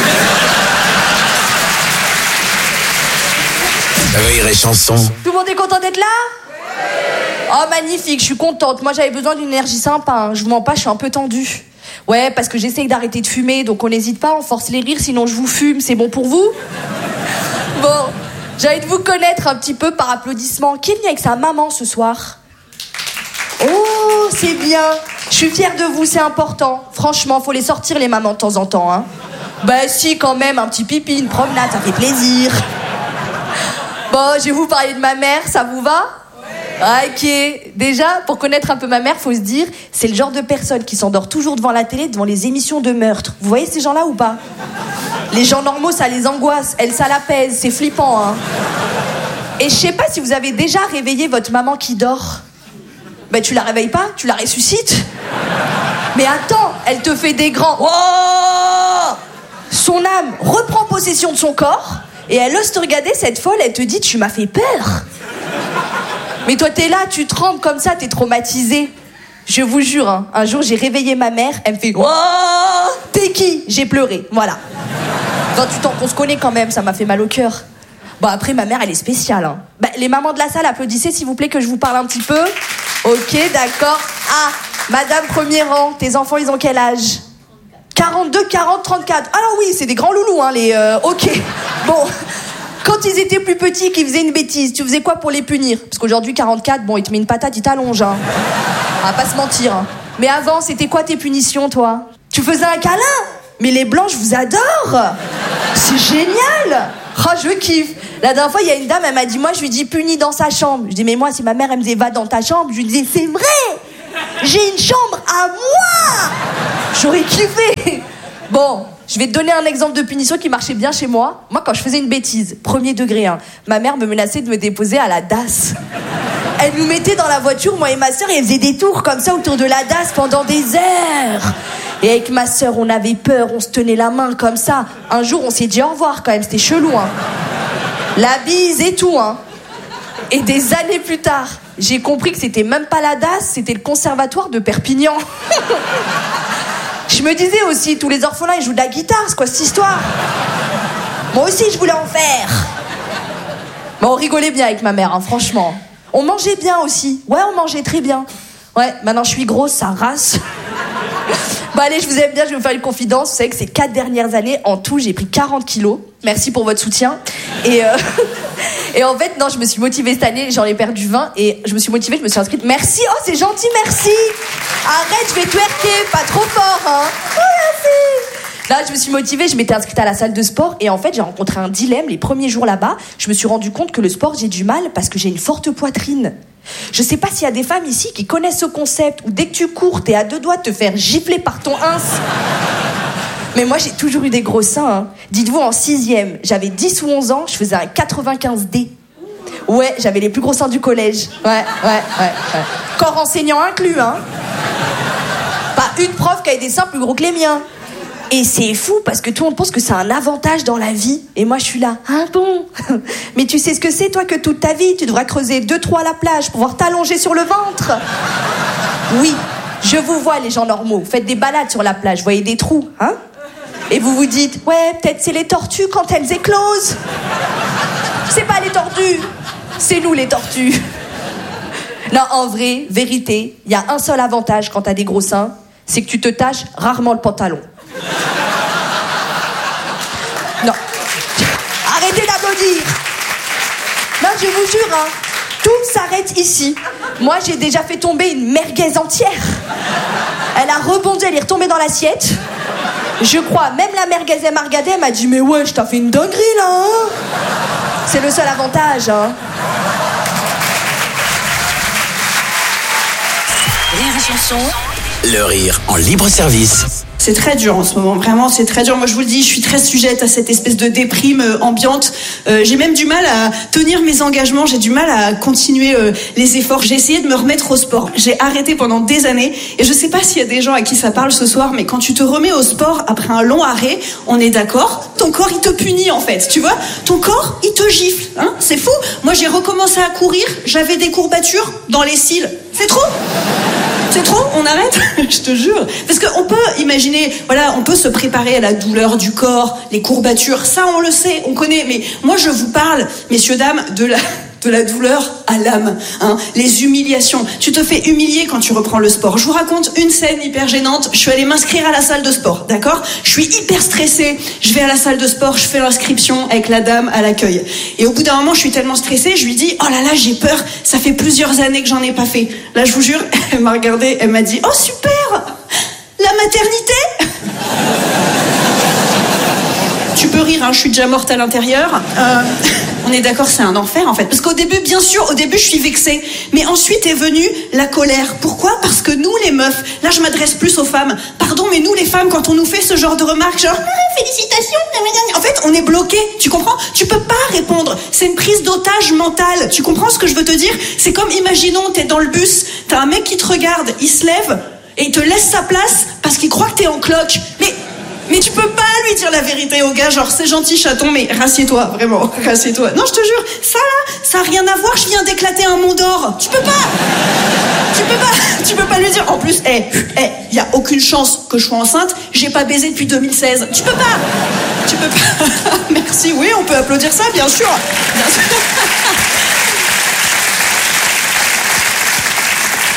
Rire et chanson. Tout le monde est content d'être là? Oh, magnifique, je suis contente. Moi, j'avais besoin d'une énergie sympa. Hein. Je vous mens pas, je suis un peu tendue. Ouais, parce que j'essaye d'arrêter de fumer, donc on n'hésite pas, on force les rires, sinon je vous fume. C'est bon pour vous? Bon. J'ai envie de vous connaître un petit peu par applaudissement. Qui est venu avec sa maman ce soir? Oh, c'est bien. Je suis fière de vous, c'est important. Franchement, faut les sortir les mamans de temps en temps, hein. Bah si, quand même, un petit pipi, une promenade, ça fait plaisir. Bon, je vais vous parler de ma mère, ça vous va? Ok. Déjà, pour connaître un peu ma mère, faut se dire, c'est le genre de personne qui s'endort toujours devant la télé, devant les émissions de meurtre. Vous voyez ces gens-là ou pas? Les gens normaux, ça les angoisse. Elle, ça l'apaise. C'est flippant, hein. Et je sais pas si vous avez déjà réveillé votre maman qui dort. Ben, tu la réveilles pas, tu la ressuscites. Mais attends, elle te fait des grands... Oh! Son âme reprend possession de son corps et elle ose te regarder, cette folle, elle te dit, tu m'as fait peur. Mais toi, t'es là, tu trembles comme ça, t'es traumatisé. Je vous jure, hein, un jour, j'ai réveillé ma mère, elle me fait... Oh, t'es qui? J'ai pleuré, voilà. 28 ans qu'on se connaît quand même, ça m'a fait mal au cœur. Bon, après, ma mère, elle est spéciale. Hein. Bah, les mamans de la salle, applaudissez, s'il vous plaît, que je vous parle un petit peu. Ok, d'accord. Ah, madame premier rang, tes enfants, ils ont quel âge? 42, 40, 34. Alors oui, c'est des grands loulous, hein, les... ok. Bon, quand ils étaient plus petits, qu'ils faisaient une bêtise, tu faisais quoi pour les punir? Parce qu'aujourd'hui, 44, bon, il te met une patate, il t'allonge, hein. On va pas se mentir, hein. Mais avant, c'était quoi tes punitions, toi? Tu faisais un câlin? Mais les blancs, je vous adore. C'est génial. Oh, je kiffe. La dernière fois, il y a une dame, elle m'a dit, moi, je lui dis punis dans sa chambre. Je dis, mais moi, si ma mère, elle me disait, va dans ta chambre, je lui disais, c'est vrai. J'ai une chambre à moi. J'aurais kiffé. Bon, je vais te donner un exemple de punition qui marchait bien chez moi. Moi, quand je faisais une bêtise, premier degré, hein, ma mère me menaçait de me déposer à la DAS. Elle nous mettait dans la voiture, moi et ma sœur, et elle faisait des tours comme ça autour de la DAS pendant des heures. Et avec ma sœur, on avait peur, on se tenait la main comme ça. Un jour, on s'est dit au revoir quand même, c'était chelou, hein. La bise et tout, hein. Et des années plus tard, j'ai compris que c'était même pas la DAS, c'était le conservatoire de Perpignan. Je me disais aussi, tous les orphelins, ils jouent de la guitare, c'est quoi cette histoire? Moi aussi, je voulais en faire. Mais on rigolait bien avec ma mère, hein, franchement. On mangeait bien aussi. Ouais, on mangeait très bien. Ouais, maintenant je suis grosse, ça rase. Bon allez, je vous aime bien, je vais vous faire une confidence. Vous savez que ces 4 dernières années, en tout, j'ai pris 40 kilos. Merci pour votre soutien. Et en fait, non, je me suis motivée cette année, j'en ai perdu 20. Et je me suis motivée, je me suis inscrite. Merci, oh c'est gentil, merci. Arrête, je vais twerker, pas trop fort, hein. Oh, merci. Là, je me suis motivée, je m'étais inscrite à la salle de sport. Et en fait, j'ai rencontré un dilemme. Les premiers jours là-bas, je me suis rendu compte que le sport, j'ai du mal parce que j'ai une forte poitrine. Je sais pas s'il y a des femmes ici qui connaissent ce concept où dès que tu cours, t'es à 2 doigts de te faire gifler par ton ins. Mais moi, j'ai toujours eu des gros seins, hein. Dites-vous, en 6e, j'avais 10 ou 11 ans, je faisais un 95D. Ouais, j'avais les plus gros seins du collège. Ouais. Corps enseignant inclus, hein. Pas une prof qui avait des seins plus gros que les miens. Et c'est fou parce que tout le monde pense que c'est un avantage dans la vie. Et moi, je suis là, ah bon? Mais tu sais ce que c'est, toi, que toute ta vie, tu devras creuser 2 trous à la plage pour pouvoir t'allonger sur le ventre? Oui, je vous vois, les gens normaux. Vous faites des balades sur la plage, vous voyez des trous, hein? Et vous vous dites, ouais, peut-être c'est les tortues quand elles éclosent. C'est pas les tortues, c'est nous les tortues. Non, en vrai, vérité, il y a un seul avantage quand t'as des gros seins, c'est que tu te taches rarement le pantalon. Non. Arrêtez d'applaudir. Non, je vous jure, hein, tout s'arrête ici. Moi, j'ai déjà fait tomber une merguez entière. Elle a rebondi, elle est retombée dans l'assiette. Je crois, même la merguez margadée, elle m'a dit, mais ouais, je t'ai fait une dinguerie, là, hein. C'est le seul avantage, hein. Rire et chanson. Le rire en libre service. C'est très dur en ce moment, vraiment, c'est très dur. Moi, je vous le dis, je suis très sujette à cette espèce de déprime ambiante. J'ai même du mal à tenir mes engagements, j'ai du mal à continuer les efforts. J'ai essayé de me remettre au sport. J'ai arrêté pendant des années et je sais pas s'il y a des gens à qui ça parle ce soir, mais quand tu te remets au sport après un long arrêt, on est d'accord, ton corps, il te punit en fait, tu vois. Ton corps, il te gifle, hein. C'est fou. Moi, j'ai recommencé à courir, j'avais des courbatures dans les cils. C'est trop. C'est trop, on arrête. Je te jure. Parce qu'on peut imaginer, voilà, on peut se préparer à la douleur du corps, les courbatures, ça on le sait, on connaît. Mais moi je vous parle, messieurs, dames, de la douleur à l'âme, hein. Les humiliations. Tu te fais humilier quand tu reprends le sport. Je vous raconte une scène hyper gênante. Je suis allée m'inscrire à la salle de sport, d'accord? Je suis hyper stressée. Je vais à la salle de sport, je fais l'inscription avec la dame à l'accueil. Et au bout d'un moment, je suis tellement stressée, je lui dis, oh là là, j'ai peur. Ça fait plusieurs années que j'en ai pas fait. Là, je vous jure, elle m'a regardée, elle m'a dit, oh super, la maternité. Tu peux rire, hein, je suis déjà morte à l'intérieur. On est d'accord, c'est un enfer en fait. Parce qu'au début, bien sûr, je suis vexée. Mais ensuite est venue la colère. Pourquoi? Parce que nous, les meufs, là je m'adresse plus aux femmes. Pardon, mais nous les femmes, quand on nous fait ce genre de remarques, genre félicitations, en fait, on est bloqué. Tu comprends? Tu peux pas répondre. C'est une prise d'otage mentale. Tu comprends ce que je veux te dire? C'est comme, imaginons, t'es dans le bus, t'as un mec qui te regarde, il se lève et il te laisse sa place parce qu'il croit que t'es en cloque. Mais tu peux pas lui dire la vérité au gars, genre c'est gentil chaton, mais rassieds-toi, vraiment, rassieds-toi. Non, je te jure, ça là, ça a rien à voir, je viens d'éclater un mont d'or. Tu peux pas lui dire. En plus, y a aucune chance que je sois enceinte, j'ai pas baisé depuis 2016. Tu peux pas. Merci, oui, on peut applaudir ça, bien sûr.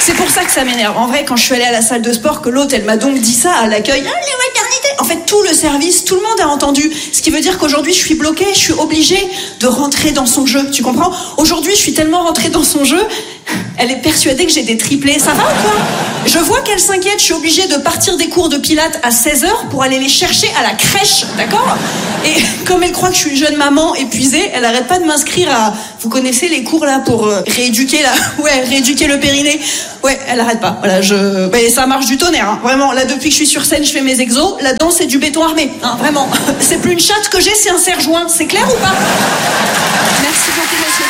C'est pour ça que ça m'énerve. En vrai, quand je suis allée à la salle de sport, que l'autre, elle m'a donc dit ça à l'accueil. Ah, les maternités. En fait, tout le service, tout le monde a entendu. Ce qui veut dire qu'aujourd'hui, je suis bloquée, je suis obligée de rentrer dans son jeu. Tu comprends? Aujourd'hui, je suis tellement rentrée dans son jeu, elle est persuadée que j'ai des triplés. Ça va ou quoi? Je vois qu'elle s'inquiète, je suis obligée de partir des cours de pilates à 16h pour aller les chercher à la crèche, d'accord? Et comme elle croit que je suis une jeune maman épuisée, elle arrête pas de m'inscrire à... Vous connaissez les cours là pour rééduquer rééduquer le périnée? Ouais, elle arrête pas. Voilà, ça marche du tonnerre, hein. Vraiment. Là, depuis que je suis sur scène, je fais mes exos. Là-dedans, c'est du béton armé, hein, vraiment. C'est plus une chatte que j'ai, c'est un serre-joint. C'est clair ou pas? Merci beaucoup, messieurs,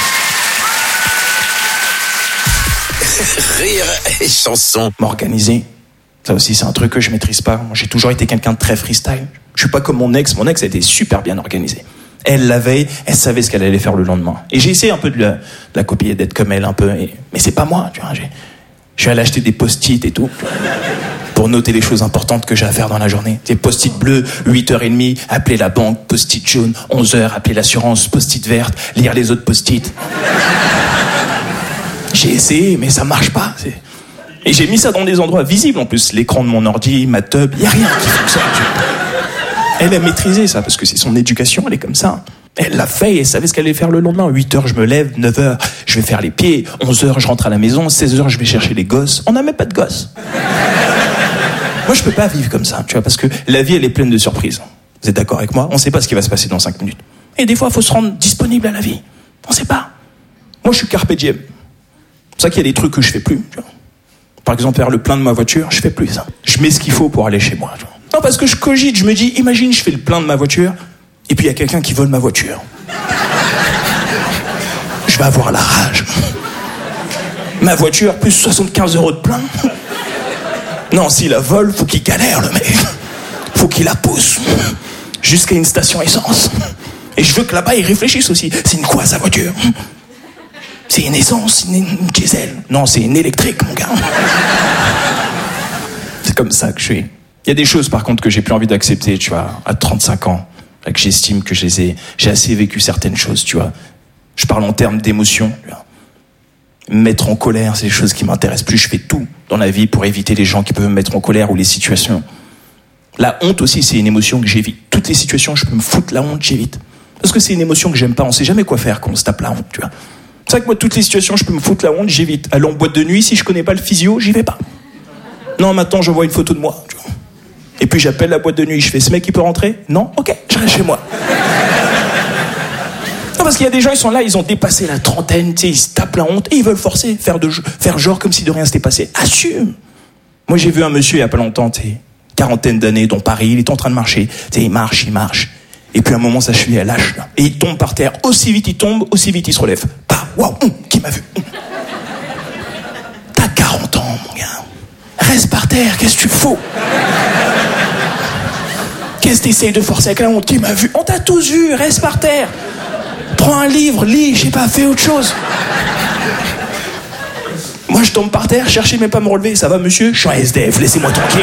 dames. Rire et chanson. M'organiser, ça aussi c'est un truc que je maîtrise pas. Moi, j'ai toujours été quelqu'un de très freestyle. Je suis pas comme mon ex a été super bien organisée. Elle, la veille, elle savait ce qu'elle allait faire le lendemain. Et j'ai essayé un peu de la copier, d'être comme elle un peu. Mais c'est pas moi, tu vois. Je suis allé acheter des post-it et tout pour noter les choses importantes que j'ai à faire dans la journée. Des post-it bleus, 8h30, appeler la banque, post-it jaune, 11h, appeler l'assurance, post-it verte, lire les autres post-it. J'ai essayé, mais ça marche pas. Et j'ai mis ça dans des endroits visibles en plus. L'écran de mon ordi, ma tub, y a rien qui fonctionne. Elle a maîtrisé ça, parce que c'est son éducation, elle est comme ça. Elle l'a fait et elle savait ce qu'elle allait faire le lendemain. 8h, je me lève, 9h, je vais faire les pieds, 11h, je rentre à la maison, 16h, je vais chercher les gosses. On n'a même pas de gosses. Moi, je peux pas vivre comme ça, tu vois, parce que la vie, elle est pleine de surprises. Vous êtes d'accord avec moi? On sait pas ce qui va se passer dans 5 minutes. Et des fois, il faut se rendre disponible à la vie. On sait pas. Moi, je suis carpe diem. C'est pour ça qu'il y a des trucs que je fais plus, tu vois. Par exemple, faire le plein de ma voiture, je fais plus ça. Je mets ce qu'il faut pour aller chez moi, tu vois. Non, parce que je cogite, je me dis, imagine, je fais le plein de ma voiture, et puis il y a quelqu'un qui vole ma voiture. Je vais avoir la rage. Ma voiture, plus 75 € de plein. Non, s'il la vole, faut qu'il galère, le mec. Faut qu'il la pousse jusqu'à une station essence. Et je veux que là-bas, ils réfléchissent aussi. C'est une quoi, sa voiture? C'est une essence, une diesel? Non, c'est une électrique, mon gars. C'est comme ça que je suis. Il y a des choses, par contre, que j'ai plus envie d'accepter, tu vois, à 35 ans. Là, que j'estime que j'ai assez vécu certaines choses, tu vois. Je parle en termes d'émotion. Me mettre en colère, c'est des choses qui m'intéressent plus. Je fais tout dans la vie pour éviter les gens qui peuvent me mettre en colère ou les situations. La honte aussi, c'est une émotion que j'évite. Toutes les situations, je peux me foutre la honte, j'évite. Parce que c'est une émotion que j'aime pas. On sait jamais quoi faire quand on se tape la honte, tu vois. C'est vrai que moi, toutes les situations, je peux me foutre la honte, j'évite. Aller en boîte de nuit, si je connais pas le physio, j'y vais pas. Non, maintenant, je vois une photo de moi, tu vois. Et puis j'appelle la boîte de nuit, je fais, ce mec il peut rentrer? Non? Ok, je reste chez moi. Non, parce qu'il y a des gens, ils sont là, ils ont dépassé la trentaine, tu sais, ils se tapent la honte et ils veulent forcer, faire genre comme si de rien s'était passé. Assume! Moi j'ai vu un monsieur il y a pas longtemps, tu sais, quarantaine d'années, dans Paris, il est en train de marcher, tu sais, il marche. Et puis à un moment, sa cheville elle lâche, là. Et il tombe par terre, aussi vite il tombe, aussi vite il se relève. Bah, waouh, qui m'a vu? T'as 40 ans, mon gars. Reste par terre, qu'est-ce que tu fous? Qu'est-ce que t'essayes de forcer avec la honte? Qui m'a vu? On t'a tous vu, reste par terre. Prends un livre, lis, je sais pas, fais autre chose. Moi je tombe par terre, cherchez même pas à me relever. Ça va monsieur? Je suis un SDF, laissez-moi tranquille.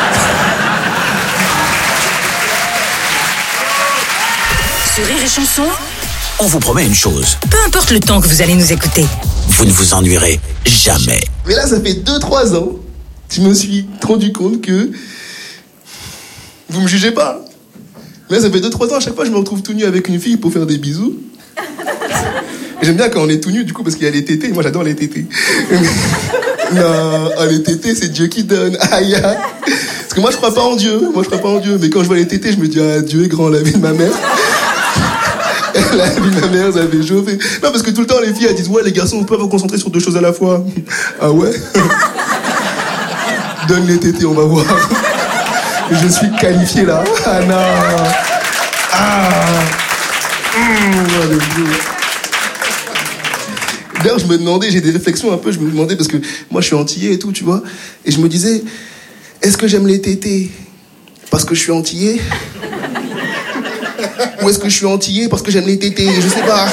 Sur Rire et Chanson, On vous promet une chose. peu importe le temps que vous allez nous écouter. Vous ne vous ennuierez jamais. Mais là, ça fait 2-3 ans, je me suis rendu compte que vous me jugez pas. Mais là, ça fait 2-3 ans, à chaque fois, je me retrouve tout nu avec une fille pour faire des bisous. Et j'aime bien quand on est tout nu, du coup, parce qu'il y a les tétés. Moi, j'adore les tétés. Non, les tétés, c'est Dieu qui donne. Aïe, aïe. Parce que moi, je crois pas en Dieu. Mais quand je vois les tétés, je me dis, ah, Dieu est grand, la vie de ma mère. La vie de ma mère, ça fait chauffer. Non, parce que tout le temps, les filles, elles disent, ouais, les garçons, on peut pas vous concentrer sur 2 choses à la fois. Ah ouais? Donne les tétés, on va voir. Je suis qualifié là. Ah non. D'ailleurs, je me demandais, j'ai des réflexions un peu, je me demandais, parce que moi je suis antillais et tout, tu vois, et je me disais, est-ce que j'aime les tétés parce que je suis antillais? Ou est-ce que je suis antillais parce que j'aime les tétés? Je sais pas.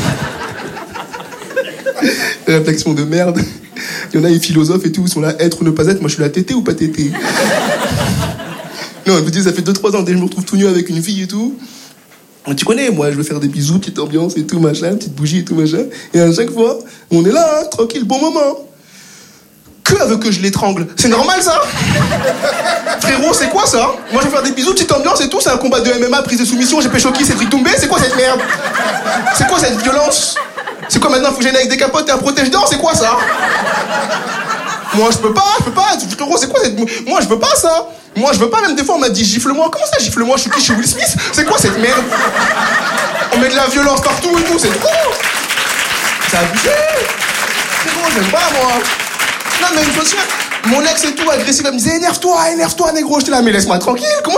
Réflexion de merde. Il y en a les philosophes et tout, ils sont là, être ou ne pas être. Moi je suis la tété ou pas tété? Non, je me dis, ça fait 2-3 ans, dès que je me retrouve tout nu avec une fille et tout. Tu connais, moi, je veux faire des bisous, petite ambiance et tout, machin, petite bougie et tout, machin. Et à chaque fois, on est là, hein, tranquille, bon moment. Que elle veut que je l'étrangle. C'est normal ça? Frérot, c'est quoi ça? Moi je vais faire des bisous, petite ambiance et tout, c'est un combat de MMA, prise de soumission, j'ai pécho qui, Cédric Doumbé, c'est quoi cette merde? C'est quoi cette violence? C'est quoi maintenant, faut que j'aille avec des capotes et un protège-dents, c'est quoi ça? Moi je peux pas, frérot, c'est quoi cette... Moi je veux pas ça. Moi je veux pas, même des fois on m'a dit gifle-moi. Comment ça gifle-moi? Je suis qui? Je suis Will Smith? C'est quoi cette merde? On met de la violence partout et tout, c'est trop. C'est abusé. Frérot, j'aime pas moi. Non mais une fois de suite, mon ex et tout agressif, elle me disait énerve-toi négro. J'étais là, mais laisse-moi tranquille. Comment